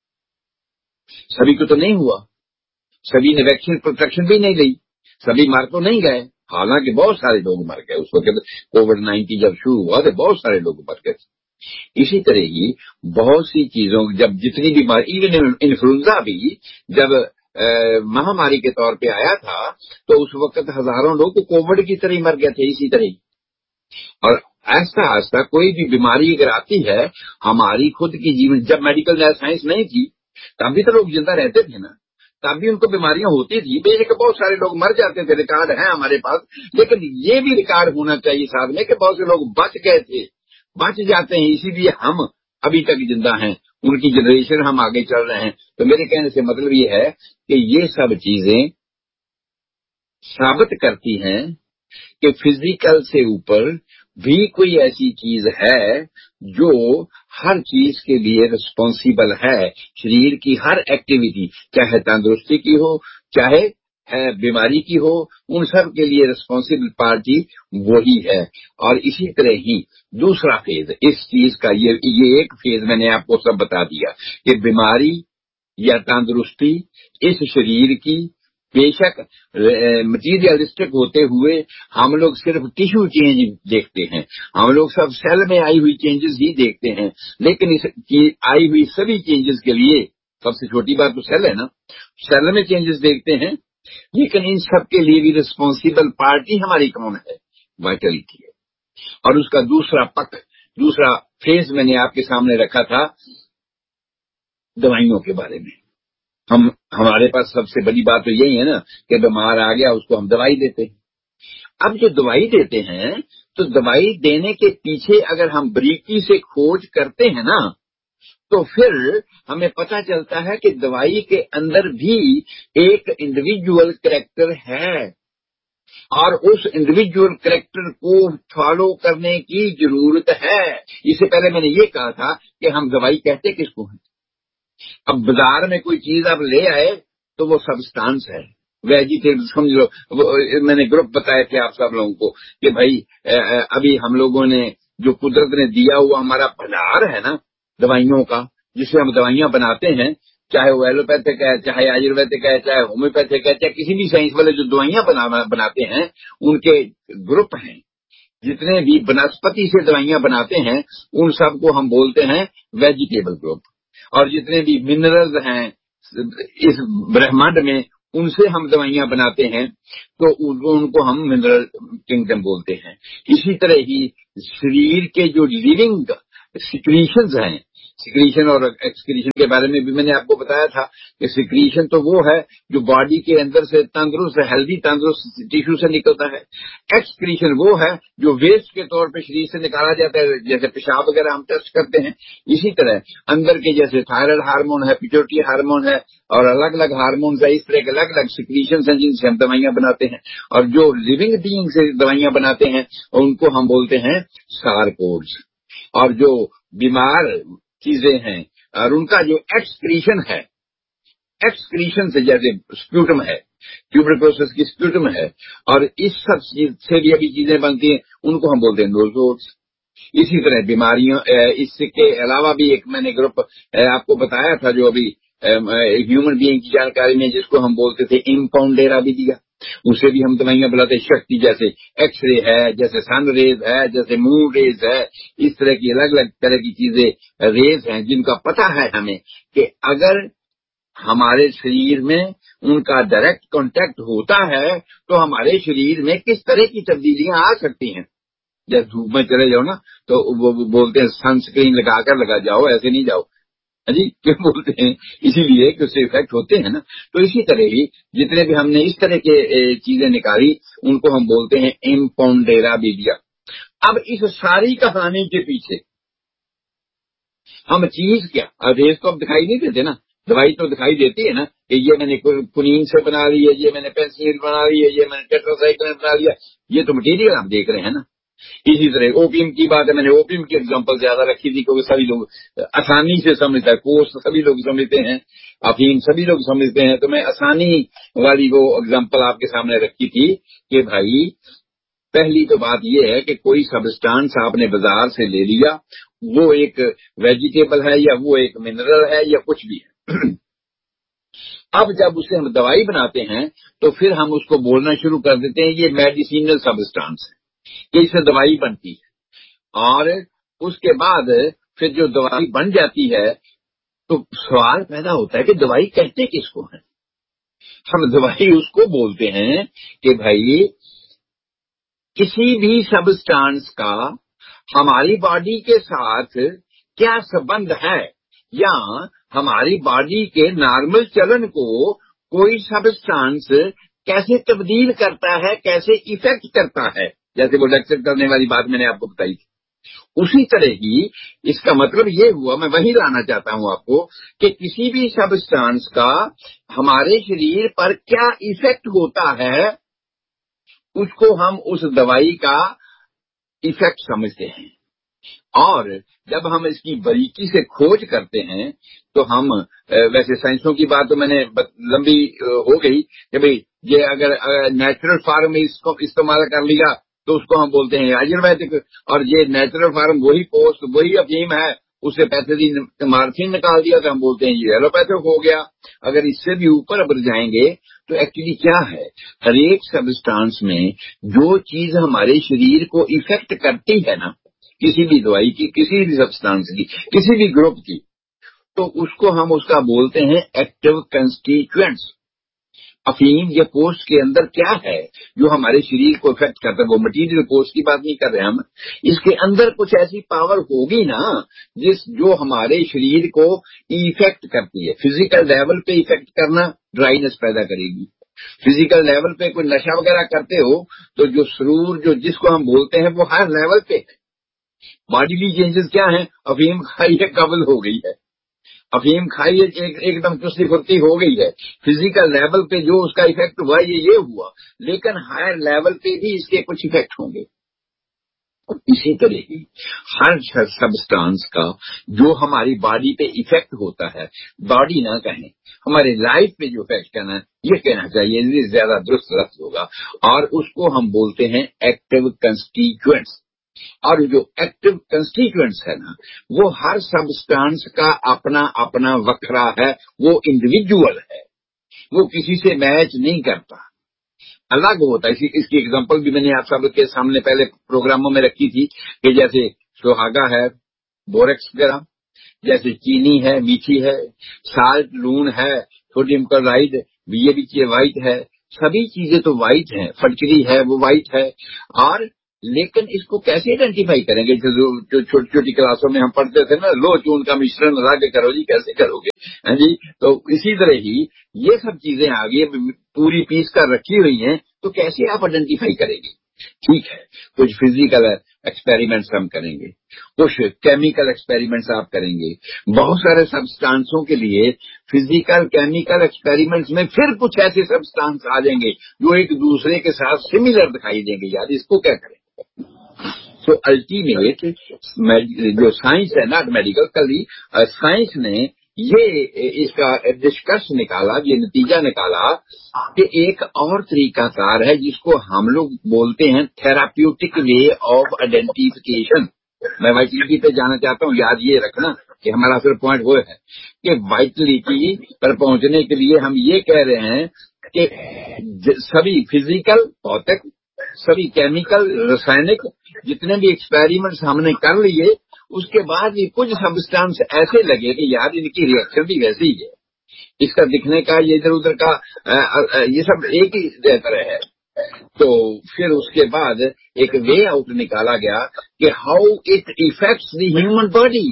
सभी को तो नहीं हुआ, सभी ने वैक्सीन प्रोटेक्शन भी नहीं ली, सभी मर तो नहीं गए, हालांकि बहुत सारे लोग मर गए। उस वक्त कोविड नाइन्टीन जब शुरू हुआ तो बहुत सारे लोग मर गए। इसी तरह ही बहुत सी चीजों, जब जितनी बीमारी, इवन इन्फ्लुएंजा भी जब महामारी के तौर पे आया था, तो उस वक्त हजारों लोग कोविड की तरह मर गए थे इसी तरह। और ऐसा ऐसा कोई भी बीमारी अगर आती है हमारी खुद की जीवन, जब मेडिकल साइंस नहीं थी तब भी तो लोग जिंदा रहते थे ना, तब भी उनको बीमारियां होती थी, बेशक बहुत सारे लोग मर जाते थे, रिकॉर्ड है हमारे पास। लेकिन ये भी रिकॉर्ड होना चाहिए साथ में कि बहुत से लोग बच गए थे, बच जाते हैं, इसीलिए हम अभी तक जिंदा हैं, उनकी जनरेशन हम आगे चल रहे हैं। तो मेरे कहने से मतलब ये है कि ये सब चीजें साबित करती हैं कि फिजिकल से ऊपर भी कोई ऐसी चीज है जो हर चीज के लिए रिस्पॉन्सिबल है। शरीर की हर एक्टिविटी, चाहे तंदुरुस्ती की हो, चाहे है बीमारी की हो, उन सब के लिए रिस्पॉन्सिबल पार्टी वही है। और इसी तरह ही दूसरा फेज इस चीज का, ये ये एक फेज मैंने आपको सब बता दिया कि बीमारी या तंदुरुस्ती इस शरीर की, बेशक मटीरियलिस्टिक होते हुए हम लोग सिर्फ टिश्यू चेंज देखते हैं, हम लोग सब सेल में आई हुई चेंजेस ही देखते हैं, लेकिन इस आई हुई सभी चेंजेस के लिए सबसे छोटी बात तो सेल है ना, सेल में चेंजेस देखते हैं, लेकिन इन सब के लिए भी रिस्पॉन्सिबल पार्टी हमारी कौन है? वाइटलिटी है। और उसका दूसरा पक्ष, दूसरा फेज मैंने आपके सामने रखा था दवाइयों के बारे में। हम हमारे पास सबसे बड़ी बात तो यही है ना कि बीमार आ गया उसको हम दवाई देते हैं। अब जो दवाई देते हैं, तो दवाई देने के पीछे अगर हम बारीकी से खोज करते हैं ना, तो फिर हमें पता चलता है कि दवाई के अंदर भी एक इंडिविजुअल कैरेक्टर है, और उस इंडिविजुअल कैरेक्टर को फॉलो करने की जरूरत है। इससे पहले मैंने ये कहा था कि हम दवाई कहते किसको हैं। अब बाजार में कोई चीज आप ले आए तो वो सब्सटेंस है, वेजिटेबल समझ लो। मैंने ग्रुप बताए थे आप सब लोगों को कि भाई अभी हम लोगों ने जो कुदरत ने दिया हुआ हमारा भंडार है ना दवाइयों का, जिससे हम दवाइयां बनाते हैं, चाहे वो एलोपैथिक है, चाहे आयुर्वेदिक है, चाहे होम्योपैथिक है, चाहे किसी भी साइंस वाले जो दवाइयां बना, बनाते हैं उनके ग्रुप हैं। जितने भी वनस्पति से दवाइयां बनाते हैं उन सबको हम बोलते हैं वेजिटेबल ग्रुप। और जितने भी मिनरल्स हैं इस ब्रह्मांड में उनसे हम दवाइयां बनाते हैं तो उनको हम मिनरल किंगडम बोलते हैं। इसी तरह ही शरीर के जो लिविंग सिक्रीशंस हैं, सिक्रीशन और एक्सक्रीशन के बारे में भी मैंने आपको बताया था कि सिक्रीशन तो वो है जो बॉडी के अंदर से तंदुरुस्त हेल्दी तंदुरुस्त टिश्यू से निकलता है। एक्सक्रीशन वो है जो वेस्ट के तौर पे शरीर से निकाला जाता है, जैसे पेशाब वगैरह हम टेस्ट करते हैं। इसी तरह अंदर के जैसे थायराइड हार्मोन है, पिट्यूटरी हार्मोन है और अलग अलग हार्मोन है, इस तरह के अलग अलग सिक्रीशन हैं जिनसे हम दवाइयां बनाते हैं। और जो लिविंग बीइंग से दवाइयां बनाते हैं उनको हम बोलते हैं सारकोड्स। और जो बीमार चीजें हैं और उनका जो एक्सक्रीशन है, एक्सक्रीशन से जैसे स्प्यूटम है, ट्यूबरकुलोसिस की स्प्यूटम है और इस सब से भी अभी चीजें बनती हैं उनको हम बोलते हैं नोजोड्स। इसी तरह बीमारियों, इसके अलावा भी एक मैंने ग्रुप आपको बताया था जो अभी ह्यूमन बीइंग की जानकारी में जिसको हम बोलते थे इम्पाउंडेरा भी दिया, उसे भी हम दवाइयां बुलाते शक्ति, जैसे एक्सरे है, जैसे सन रेज है, जैसे मून रेज है। इस तरह की अलग अलग तरह की चीजें रेज हैं जिनका पता है हमें कि अगर हमारे शरीर में उनका डायरेक्ट कांटेक्ट होता है तो हमारे शरीर में किस तरह की तब्दीलियां आ सकती हैं। जब धूप में चले जाओ ना तो वो बोलते हैं सनस्क्रीन लगाकर लगा जाओ, ऐसे नहीं जाओ जी, क्यों बोलते हैं? इसीलिए कि उससे इफेक्ट होते हैं ना। तो इसी तरह ही जितने भी हमने इस तरह के चीजें निकाली उनको हम बोलते हैं इम्पाउंडेरा मीडिया। अब इस सारी कहानी के पीछे हम चीज क्या, अवधेश तो अब दिखाई नहीं देते ना, दवाई तो दिखाई देती है ना कि ये मैंने कुनीन से बना ली है, ये मैंने पेंसिल बना ली है, ये मैंने टेट्रासाइक्लिन बना लिया, ये तो मटीरियल हम देख रहे हैं ना। इसी तरह ओपियम की बात है, मैंने ओपियम की एग्जांपल ज्यादा रखी थी क्योंकि सभी लोग आसानी से समझते हैं, कोर्स सभी लोग समझते हैं, अफीम सभी लोग समझते हैं, तो मैं आसानी वाली वो एग्जांपल आपके सामने रखी थी कि भाई पहली तो बात ये है कि कोई सब्सटेंस आपने बाजार से ले लिया, वो एक वेजिटेबल है या वो एक मिनरल है या कुछ भी है। अब जब उसे हम दवाई बनाते हैं तो फिर हम उसको बोलना शुरू कर देते हैं ये मेडिसिनल सब्सटेंस है कि इससे दवाई बनती है। और उसके बाद फिर जो दवाई बन जाती है तो सवाल पैदा होता है कि दवाई कहते किसको है। हम दवाई उसको बोलते हैं कि भाई किसी भी सब्सटेंस का हमारी बॉडी के साथ क्या संबंध है या हमारी बॉडी के नॉर्मल चलन को कोई सब्सटेंस कैसे तब्दील करता है, कैसे इफेक्ट करता है। जैसे वो लेक्चर करने वाली बात मैंने आपको बताई थी, उसी तरह ही इसका मतलब ये हुआ, मैं वही लाना चाहता हूं आपको कि किसी भी सब्सटेंस का हमारे शरीर पर क्या इफेक्ट होता है उसको हम उस दवाई का इफेक्ट समझते हैं। और जब हम इसकी बारीकी से खोज करते हैं तो हम, वैसे साइंसों की बात तो मैंने लंबी हो गई कि भाई ये अगर नेचुरल फार्म में इसको इस्तेमाल कर लिया तो उसको हम बोलते हैं आयुर्वेदिक, और ये नेचुरल फार्म वही पोस्ट वही अफीम है, उससे पैथोजिन मार्फिन निकाल दिया तो हम बोलते हैं ये एलोपैथिक हो गया। अगर इससे भी ऊपर अब जाएंगे तो एक्चुअली क्या है, हर एक सब्सटेंस में जो चीज हमारे शरीर को इफेक्ट करती है ना, किसी भी दवाई की, किसी भी सब्सटेंस की, किसी भी ग्रुप की, तो उसको हम उसका बोलते हैं एक्टिव कंस्टिट्यूएंट्स। अफीम या पोस्ट के अंदर क्या है जो हमारे शरीर को इफेक्ट करता है, वो मटीरियल पोस्ट की बात नहीं कर रहे हम, इसके अंदर कुछ ऐसी पावर होगी ना जिस जो हमारे शरीर को इफेक्ट करती है। फिजिकल लेवल पे इफेक्ट करना ड्राइनेस पैदा करेगी, फिजिकल लेवल पे कोई नशा वगैरह करते हो तो जो सुरूर जो जिसको हम बोलते हैं वो हर लेवल पे है। बॉडीली चेंजेस क्या है, अफीम खाई है कबल हो गई है, अफीम खाई है एक, एकदम चुस्ती फुर्ती हो गई है, फिजिकल लेवल पे जो उसका इफेक्ट हुआ ये ये हुआ, लेकिन हायर लेवल पे भी इसके कुछ इफेक्ट होंगे। और इसी तरह ही हर सब्सटेंस का जो हमारी बॉडी पे इफेक्ट होता है, बॉडी ना कहें हमारी लाइफ पे जो इफेक्ट करना है ये कहना चाहिए, ये ज्यादा दुरुस्त होगा, और उसको हम बोलते हैं एक्टिव कंस्टिट्यूएंट्स। और जो एक्टिव कंस्टिट्यूएंट्स है ना, वो हर सब्सटेंस का अपना अपना वखरा है, वो इंडिविजुअल है, वो किसी से मैच नहीं करता, अलग होता है। इसी इसकी एग्जांपल भी मैंने आप सब के सामने पहले प्रोग्रामों में रखी थी कि जैसे सुहागा है बोरेक्स वगैरह, जैसे चीनी है मीठी है, साल्ट लून है, सोडियम क्लोराइड ये भी वाइट है, सभी चीजें तो वाइट हैं, फटकरी है वो वाइट है। और लेकिन इसको कैसे आइडेंटिफाई करेंगे? जो छोटी छोटी क्लासों में हम पढ़ते थे ना, लो चून का मिश्रण रग करो जी, कैसे करोगे? हाँ जी, तो इसी तरह ही ये सब चीजें आ गई, पूरी पीस कर रखी हुई हैं, तो कैसे आप आइडेंटिफाई करेंगे? ठीक है, कुछ फिजिकल एक्सपेरिमेंट्स हम करेंगे, कुछ केमिकल एक्सपेरिमेंट्स आप करेंगे, बहुत सारे सब्सटेंसों के लिए फिजिकल केमिकल एक्सपेरिमेंट्स में फिर कुछ ऐसे सब्सटेंस आ जाएंगे जो एक दूसरे के साथ सिमिलर दिखाई देंगे। यार इसको क्या करें? सो अल्टीमेट जो साइंस है ना, मेडिकल, कल साइंस ने ये इसका निष्कर्ष निकाला, ये नतीजा निकाला कि एक और तरीकाकार है जिसको हम लोग बोलते हैं थेराप्यूटिक वे ऑफ आइडेंटिफिकेशन। मैं वाइटलिटी पे जाना चाहता हूँ, याद ये रखना कि हमारा फिर पॉइंट वो है कि वाइटलिटी पर पहुंचने के लिए हम ये कह रहे हैं कि सभी फिजिकल भौतिक, सभी केमिकल रासायनिक जितने भी एक्सपेरिमेंट्स हमने कर लिए, उसके बाद भी कुछ सब्सटेंस ऐसे लगे कि यार इनकी रिएक्शन भी वैसी ही है, इसका दिखने का, ये इधर उधर का आ, आ, ये सब एक ही तरह है। तो फिर उसके बाद एक वे आउट निकाला गया कि how it effects the human body.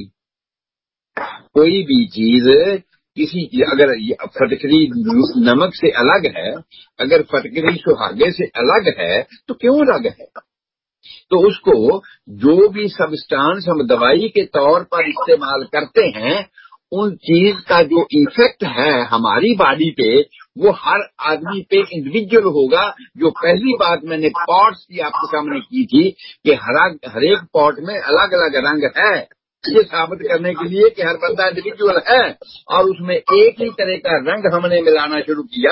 कोई भी चीज किसी, अगर फटकरी नमक से अलग है, अगर फटकरी सुहागे से अलग है, तो क्यों अलग है? तो उसको जो भी सब्सटेंस हम दवाई के तौर पर इस्तेमाल करते हैं, उन चीज का जो इफेक्ट है हमारी बॉडी पे, वो हर आदमी पे इंडिविजुअल होगा। जो पहली बात मैंने पॉट्स की आपके सामने की थी कि हर हर एक पॉट में अलग अलग रंग है, ये साबित करने के लिए कि हर बंदा इंडिविजुअल है, और उसमें एक ही तरह का रंग हमने मिलाना शुरू किया,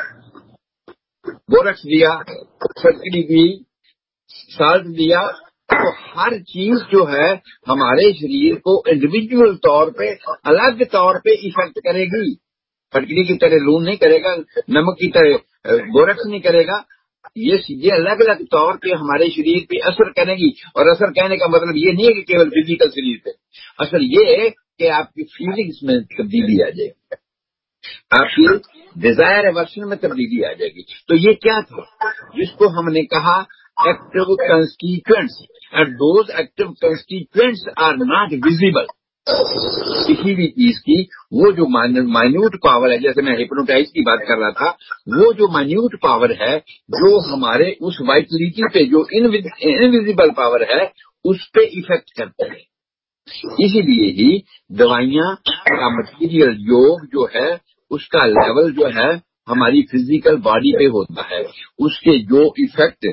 बोरक्स दिया, फटकरी दी, साल्ट दिया, तो हर चीज जो है हमारे शरीर को इंडिविजुअल तौर पे, अलग तौर पे इफेक्ट करेगी। फटकरी की तरह लून नहीं करेगा, नमक की तरह बोरक्स नहीं करेगा, ये चीजें अलग अलग तौर पे हमारे शरीर पे असर करेगी। और असर कहने का मतलब ये नहीं है कि केवल फिजिकल शरीर पे, असर ये है कि आपकी फीलिंग्स में तब्दीली आ जाएगी, आपकी डिजायर एवर्शन में तब्दीली आ जाएगी। तो ये क्या था जिसको हमने कहा active constituents, and those active constituents are not visible. किसी भी चीज की वो जो माइन्यूट पावर है, जैसे मैं हिप्नोटाइज की बात कर रहा था, वो जो माइन्यूट पावर है जो हमारे उस वाइटलिटी पे, जो इनविजिबल पावर है, उस पे इफेक्ट करते हैं। इसीलिए ही दवाइयां का मटीरियल योग जो है, उसका लेवल जो है हमारी फिजिकल बॉडी पे होता है, उसके जो इफेक्ट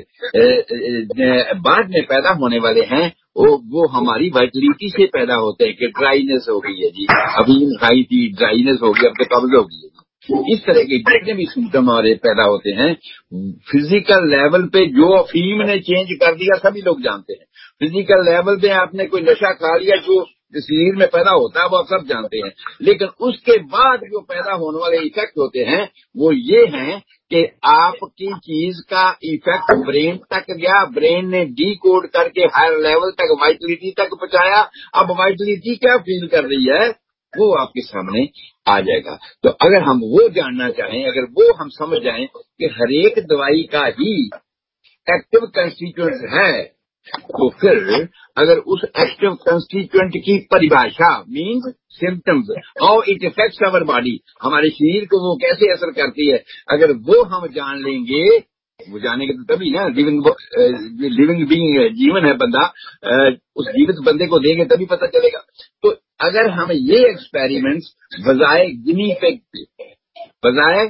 बाद में पैदा होने वाले हैं वो वो हमारी वाइटलिटी से पैदा होते हैं। कि ड्राइनेस हो गई है जी, अभी खाई थी, ड्राइनेस हो गई, अब तो कब्ज हो गई है। इस तरह के जितने भी सिम्टम हमारे पैदा होते हैं फिजिकल लेवल पे, जो अफीम ने चेंज कर दिया सभी लोग जानते हैं। फिजिकल लेवल पे आपने कोई नशा खा लिया जो शरीर में पैदा होता है वो आप सब जानते हैं, लेकिन उसके बाद जो पैदा होने वाले इफेक्ट होते हैं वो ये हैं कि आपकी चीज का इफेक्ट ब्रेन तक गया, ब्रेन ने डी कोड करके हायर लेवल तक, वाइटलिटी तक पहुंचाया। अब वाइटलिटी क्या फील कर रही है वो आपके सामने आ जाएगा। तो अगर हम वो जानना चाहें, अगर वो हम समझ जाएं कि हर एक दवाई का ही एक्टिव कंस्टिट्यूएंट है, तो फिर अगर उस एक्टिव कंस्टिट्यूएंट की परिभाषा मीन्स सिम्टम्स और इट इफेक्ट्स अवर बॉडी, हमारे शरीर को वो कैसे असर करती है, अगर वो हम जान लेंगे, वो जानेंगे तो तभी ना, लिविंग लिविंग बीइंग जीवन है बंदा, उस जीवित बंदे को देंगे तभी पता चलेगा। तो अगर हम ये एक्सपेरिमेंट्स बजाय गिनी पिग पे, बजाय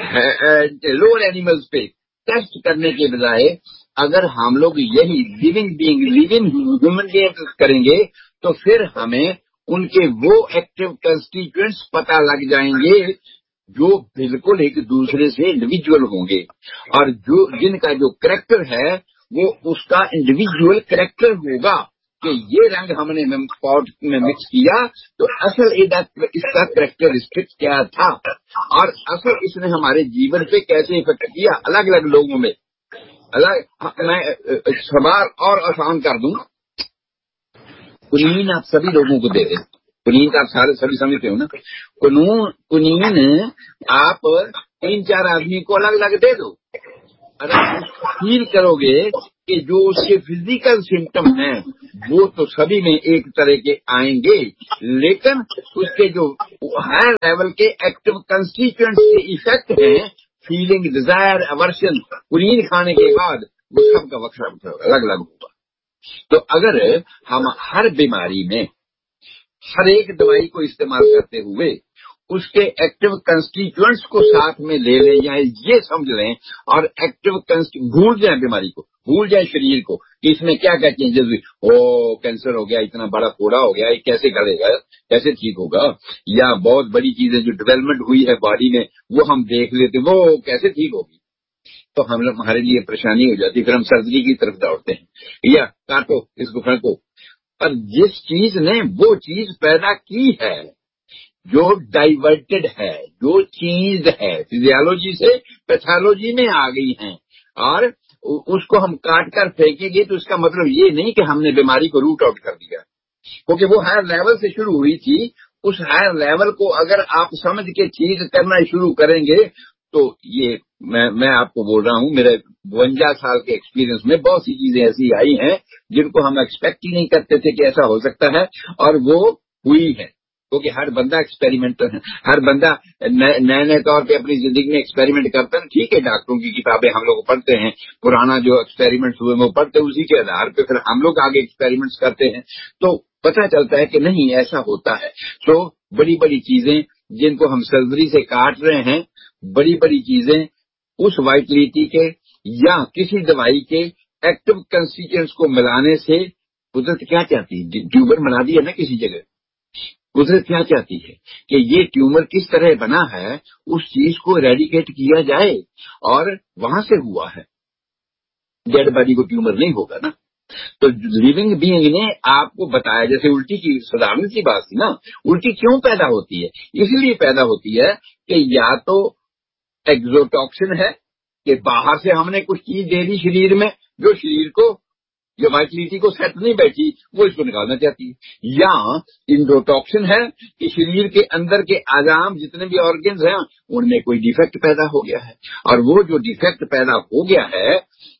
लोअर एनिमल्स पे टेस्ट करने के बजाय अगर हम लोग यही living being living human being करेंगे, तो फिर हमें उनके वो एक्टिव कंस्टिट्यूएंट्स पता लग जाएंगे जो बिल्कुल एक दूसरे से इंडिविजुअल होंगे, और जो जिनका जो कैरेक्टर है वो उसका इंडिविजुअल कैरेक्टर होगा कि ये रंग हमने पॉट में मिक्स किया तो असल इसका कैरेक्टरिस्टिक क्या था और असल इसने हमारे जीवन पे कैसे इफेक्ट किया अलग अलग लोगों में। अलग मैं सवाल और आसान कर दूं, कुनीन आप सभी लोगों को दे दें। कुनीन तो आप सारे सभी समझते हो ना। कुनून कुनीन आप तीन चार आदमी को अलग अलग दे दो, अगर फील करोगे कि जो उसके फिजिकल सिम्टम हैं वो तो सभी में एक तरह के आएंगे, लेकिन उसके जो हायर लेवल के एक्टिव कंस्टिट्यूएंट्स के इफेक्ट हैं, फीलिंग, डिजायर, अवर्शन, कुनीन खाने के बाद वो सबका वक्त अलग अलग होगा। तो अगर हम हर बीमारी में हर एक दवाई को इस्तेमाल करते हुए उसके एक्टिव कंस्टिट्यूएंट्स को साथ में ले लें या ये समझ लें और एक्टिव भूल जाए, बीमारी को भूल जाए, शरीर को कि इसमें क्या क्या चेंजेस हुई, ओ कैंसर हो गया, इतना बड़ा फोड़ा हो गया, ये कैसे गलेगा, कैसे ठीक होगा, या बहुत बड़ी चीजें जो डेवलपमेंट हुई है बॉडी में वो हम देख लेते वो कैसे ठीक होगी, तो हम लोग हमारे लिए परेशानी हो जाती, फिर हम सर्जरी की तरफ दौड़ते हैं या काटो इसको फेंको। पर जिस चीज ने वो चीज पैदा की है, जो डाइवर्टेड है, जो चीज है फिजियोलॉजी से पैथोलॉजी में आ गई है और उसको हम काट कर फेंकेंगे तो इसका मतलब ये नहीं कि हमने बीमारी को रूट आउट कर दिया, क्योंकि वो हायर लेवल से शुरू हुई थी। उस हायर लेवल को अगर आप समझ के ठीक करना शुरू करेंगे तो ये मैं मैं आपको बोल रहा हूँ, मेरे बवंजा साल के एक्सपीरियंस में बहुत सी चीजें ऐसी आई हैं जिनको हम एक्सपेक्ट ही नहीं करते थे कि ऐसा हो सकता है, और वो हुई है। क्योंकि हर बंदा एक्सपेरिमेंटर है, हर बंदा नए नए तौर पे अपनी जिंदगी में एक्सपेरिमेंट करता है। ठीक है, डॉक्टरों की किताबें हम लोग पढ़ते हैं, पुराना जो एक्सपेरिमेंट्स हुए वो पढ़ते हैं, उसी के आधार पे फिर हम लोग आगे एक्सपेरिमेंट्स करते हैं तो पता चलता है कि नहीं ऐसा होता है। तो बड़ी बड़ी चीजें जिनको हम सर्जरी से काट रहे हैं, बड़ी बड़ी चीजें उस वाइटलिटी के या किसी दवाई के एक्टिव कंस्टिट्यूएंट्स को मिलाने से कुदरत क्या चाहती है, ट्यूबर बना दिया ना किसी जगह, कुदरत क्या चाहती है कि ये ट्यूमर किस तरह बना है उस चीज को एरेडिकेट किया जाए, और वहां से हुआ है। डेड बॉडी को ट्यूमर नहीं होगा ना। तो लिविंग बीइंग ने आपको बताया, जैसे उल्टी की साधारण सी बात थी ना, उल्टी क्यों पैदा होती है, इसलिए पैदा होती है कि या तो एक्सोटॉक्सिन है कि बाहर से हमने कुछ चीज दे दी शरीर में जो शरीर को जो वाइटलिटी को सेट नहीं बैठी वो इसको निकालना चाहती है, या इंडोटॉक्सिन है कि शरीर के अंदर के आजाम जितने भी ऑर्गन्स हैं उनमें कोई डिफेक्ट पैदा हो गया है, और वो जो डिफेक्ट पैदा हो गया है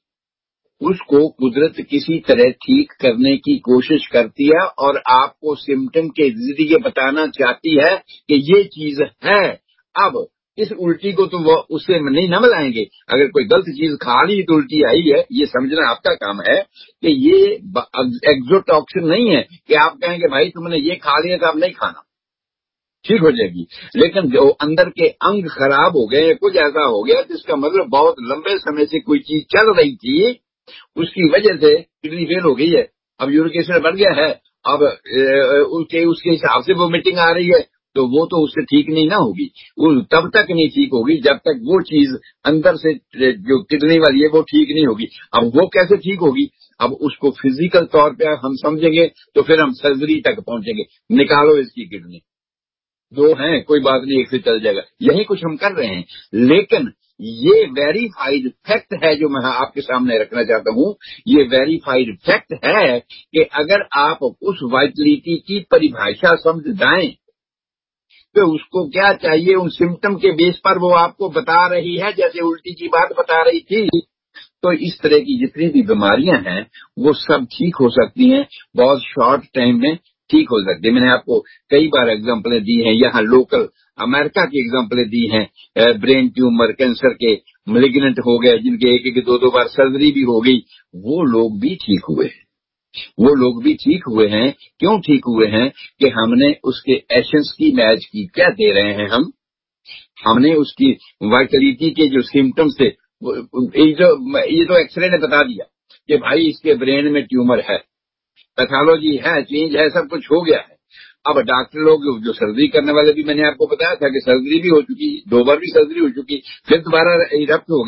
उसको कुदरत किसी तरह ठीक करने की कोशिश करती है और आपको सिम्टम के जरिए बताना चाहती है कि ये चीज है। अब इस उल्टी को तो वो उससे नहीं न मिलाएंगे, अगर कोई गलत चीज खा ली तो उल्टी आई है, ये समझना आपका काम है कि ये एक्सोटॉक्सिन नहीं है कि आप कहेंगे भाई तुमने ये खा लिया तो आप नहीं खाना, ठीक हो जाएगी। लेकिन जो अंदर के अंग खराब हो गए, कुछ ऐसा हो गया जिसका मतलब बहुत लंबे समय से कोई चीज चल रही थी, उसकी वजह से किडनी फेल हो गई है, अब यूरिक एसिड बढ़ गया है, अब उसके उसके हिसाब से वो मीटिंग आ रही है, तो वो तो उससे ठीक नहीं ना होगी, वो तब तक नहीं ठीक होगी जब तक वो चीज अंदर से जो किडनी वाली है वो ठीक नहीं होगी। अब वो कैसे ठीक होगी, अब उसको फिजिकल तौर पे हम समझेंगे तो फिर हम सर्जरी तक पहुंचेंगे, निकालो इसकी किडनी, दो हैं कोई बात नहीं, एक से चल जाएगा, यही कुछ हम कर रहे हैं। लेकिन ये वेरीफाइड फैक्ट है जो मैं आपके सामने रखना चाहता हूं, ये वेरीफाइड फैक्ट है कि अगर आप उस वाइटलिटी की परिभाषा समझ जाएं तो उसको क्या चाहिए, उन सिम्टम के बेस पर वो आपको बता रही है, जैसे उल्टी की बात बता रही थी। तो इस तरह की जितनी भी बीमारियां हैं वो सब ठीक हो सकती हैं, बहुत शॉर्ट टाइम में ठीक हो सकती है। मैंने आपको कई बार एग्जांपलें दी हैं, यहाँ लोकल अमेरिका की एग्जांपलें दी हैं, ब्रेन ट्यूमर, कैंसर के मैलिग्नेंट हो गए जिनके एक एक दो दो बार सर्जरी भी हो गई, वो लोग भी ठीक हुए हैं। वो लोग भी ठीक हुए हैं, क्यों ठीक हुए हैं कि हमने उसके एसेंस की मैच की, क्या दे रहे हैं हम, हमने उसकी वाइटलिटी के जो सिम्टम्स थे, ये जो ये तो एक्सरे ने बता दिया कि भाई इसके ब्रेन में ट्यूमर है, पैथोलॉजी है, चेंज है, सब कुछ हो गया है। अब डॉक्टर लोग जो सर्जरी करने वाले भी, मैंने आपको बताया था कि सर्जरी भी हो चुकी, दो बार भी सर्जरी हो चुकी, फिर दोबारा इरप्ट हो गया,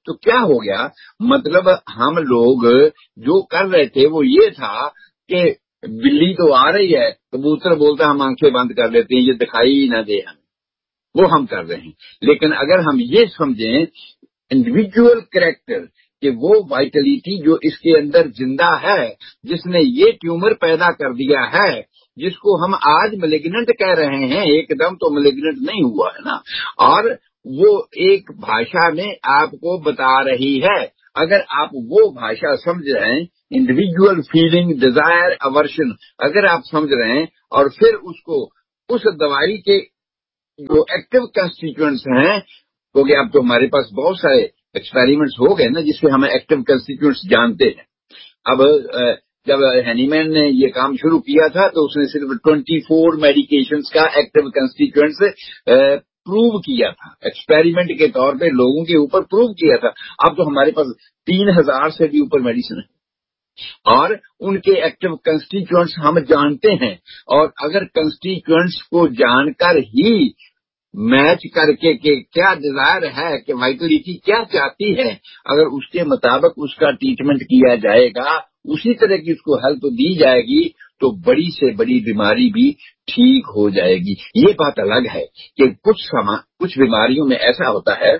तो क्या हो गया, मतलब हम लोग जो कर रहे थे वो ये था कि बिल्ली तो आ रही है, कबूतर बोलता हम आंखें बंद कर लेते हैं, ये दिखाई ही ना दे हमें, वो हम कर रहे हैं। लेकिन अगर हम ये समझें इंडिविजुअल कैरेक्टर कि वो वाइटलिटी जो इसके अंदर जिंदा है, जिसने ये ट्यूमर पैदा कर दिया है, जिसको हम आज मैलिग्नेंट कह रहे हैं, एकदम तो मैलिग्नेंट नहीं हुआ है ना, और वो एक भाषा में आपको बता रही है। अगर आप वो भाषा समझ रहे हैं, इंडिविजुअल फीलिंग, डिजायर, अवर्शन, अगर आप समझ रहे हैं और फिर उसको उस दवाई के जो एक्टिव कंस्टिट्यूएंट्स हैं, क्योंकि अब तो हमारे पास बहुत सारे एक्सपेरिमेंट्स हो गए ना जिससे हमें एक्टिव कंस्टिट्यूएंट्स जानते हैं। अब जब हैनीमैन ने ये काम शुरू किया था तो उसने सिर्फ चौबीस मेडिकेशंस का एक्टिव कंस्टिट्यूएंट्स प्रूव किया था, एक्सपेरिमेंट के तौर पे लोगों के ऊपर प्रूव किया था। अब तो हमारे पास तीन हजार से भी ऊपर मेडिसिन है और उनके एक्टिव कंस्टिट्यूएंट्स हम जानते हैं, और अगर कंस्टिट्यूएंट्स को जानकर ही मैच करके के क्या डिजायर है कि वाइटलिटी क्या चाहती है, अगर उसके मुताबिक उसका ट्रीटमेंट किया जाएगा, उसी तरह की उसको हेल्प दी जाएगी, तो बड़ी से बड़ी बीमारी भी ठीक हो जाएगी। ये बात अलग है कि कुछ समा कुछ बीमारियों में ऐसा होता है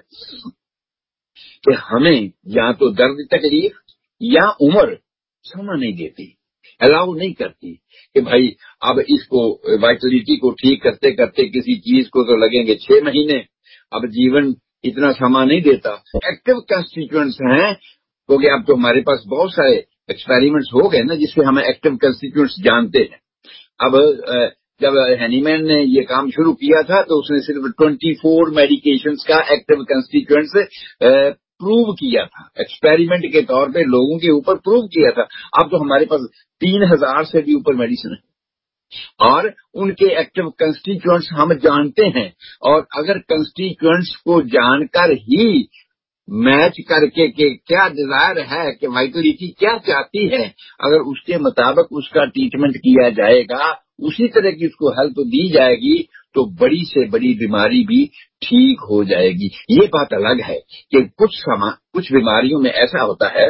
कि हमें या तो दर्द तकलीफ या उम्र समय नहीं देती, अलाउ नहीं करती कि भाई अब इसको वाइटलिटी को ठीक करते करते किसी चीज को तो लगेंगे छह महीने, अब जीवन इतना समय नहीं देता। एक्टिव कंस्टिट्यूएंट्स हैं, क्योंकि अब तो हमारे पास बहुत सारे एक्सपेरिमेंट्स हो गए ना जिससे हमें एक्टिव कंस्टिट्यूएंट्स जानते हैं। अब जब हैनीमैन ने ये काम शुरू किया था तो उसने सिर्फ चौबीस मेडिकेशंस का एक्टिव कंस्टिट्यूएंट्स प्रूव किया था, एक्सपेरिमेंट के तौर पे लोगों के ऊपर प्रूव किया था। अब तो हमारे पास तीन हजार से भी ऊपर मेडिसिन है और उनके एक्टिव कंस्टिट्यूएंट्स हम जानते हैं, और अगर कंस्टिट्यूएंट्स को जानकर ही मैच करके के क्या डिजायर है कि वाइटलिटी क्या चाहती है, अगर उसके मुताबिक उसका ट्रीटमेंट किया जाएगा, उसी तरह की उसको हेल्प दी जाएगी, तो बड़ी से बड़ी बीमारी भी ठीक हो जाएगी। ये बात अलग है कि कुछ समा कुछ बीमारियों में ऐसा होता है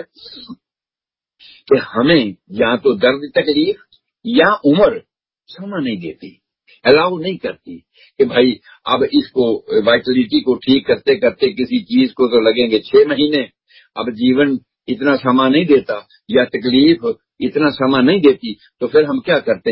कि हमें या तो दर्द तकलीफ या उम्र समय नहीं देती, अलाउ नहीं करती कि भाई अब इसको वाइटलिटी को ठीक करते करते किसी चीज को तो लगेंगे छह महीने, अब जीवन इतना समय नहीं देता या तकलीफ इतना समय नहीं देती, तो फिर हम क्या करते हैं।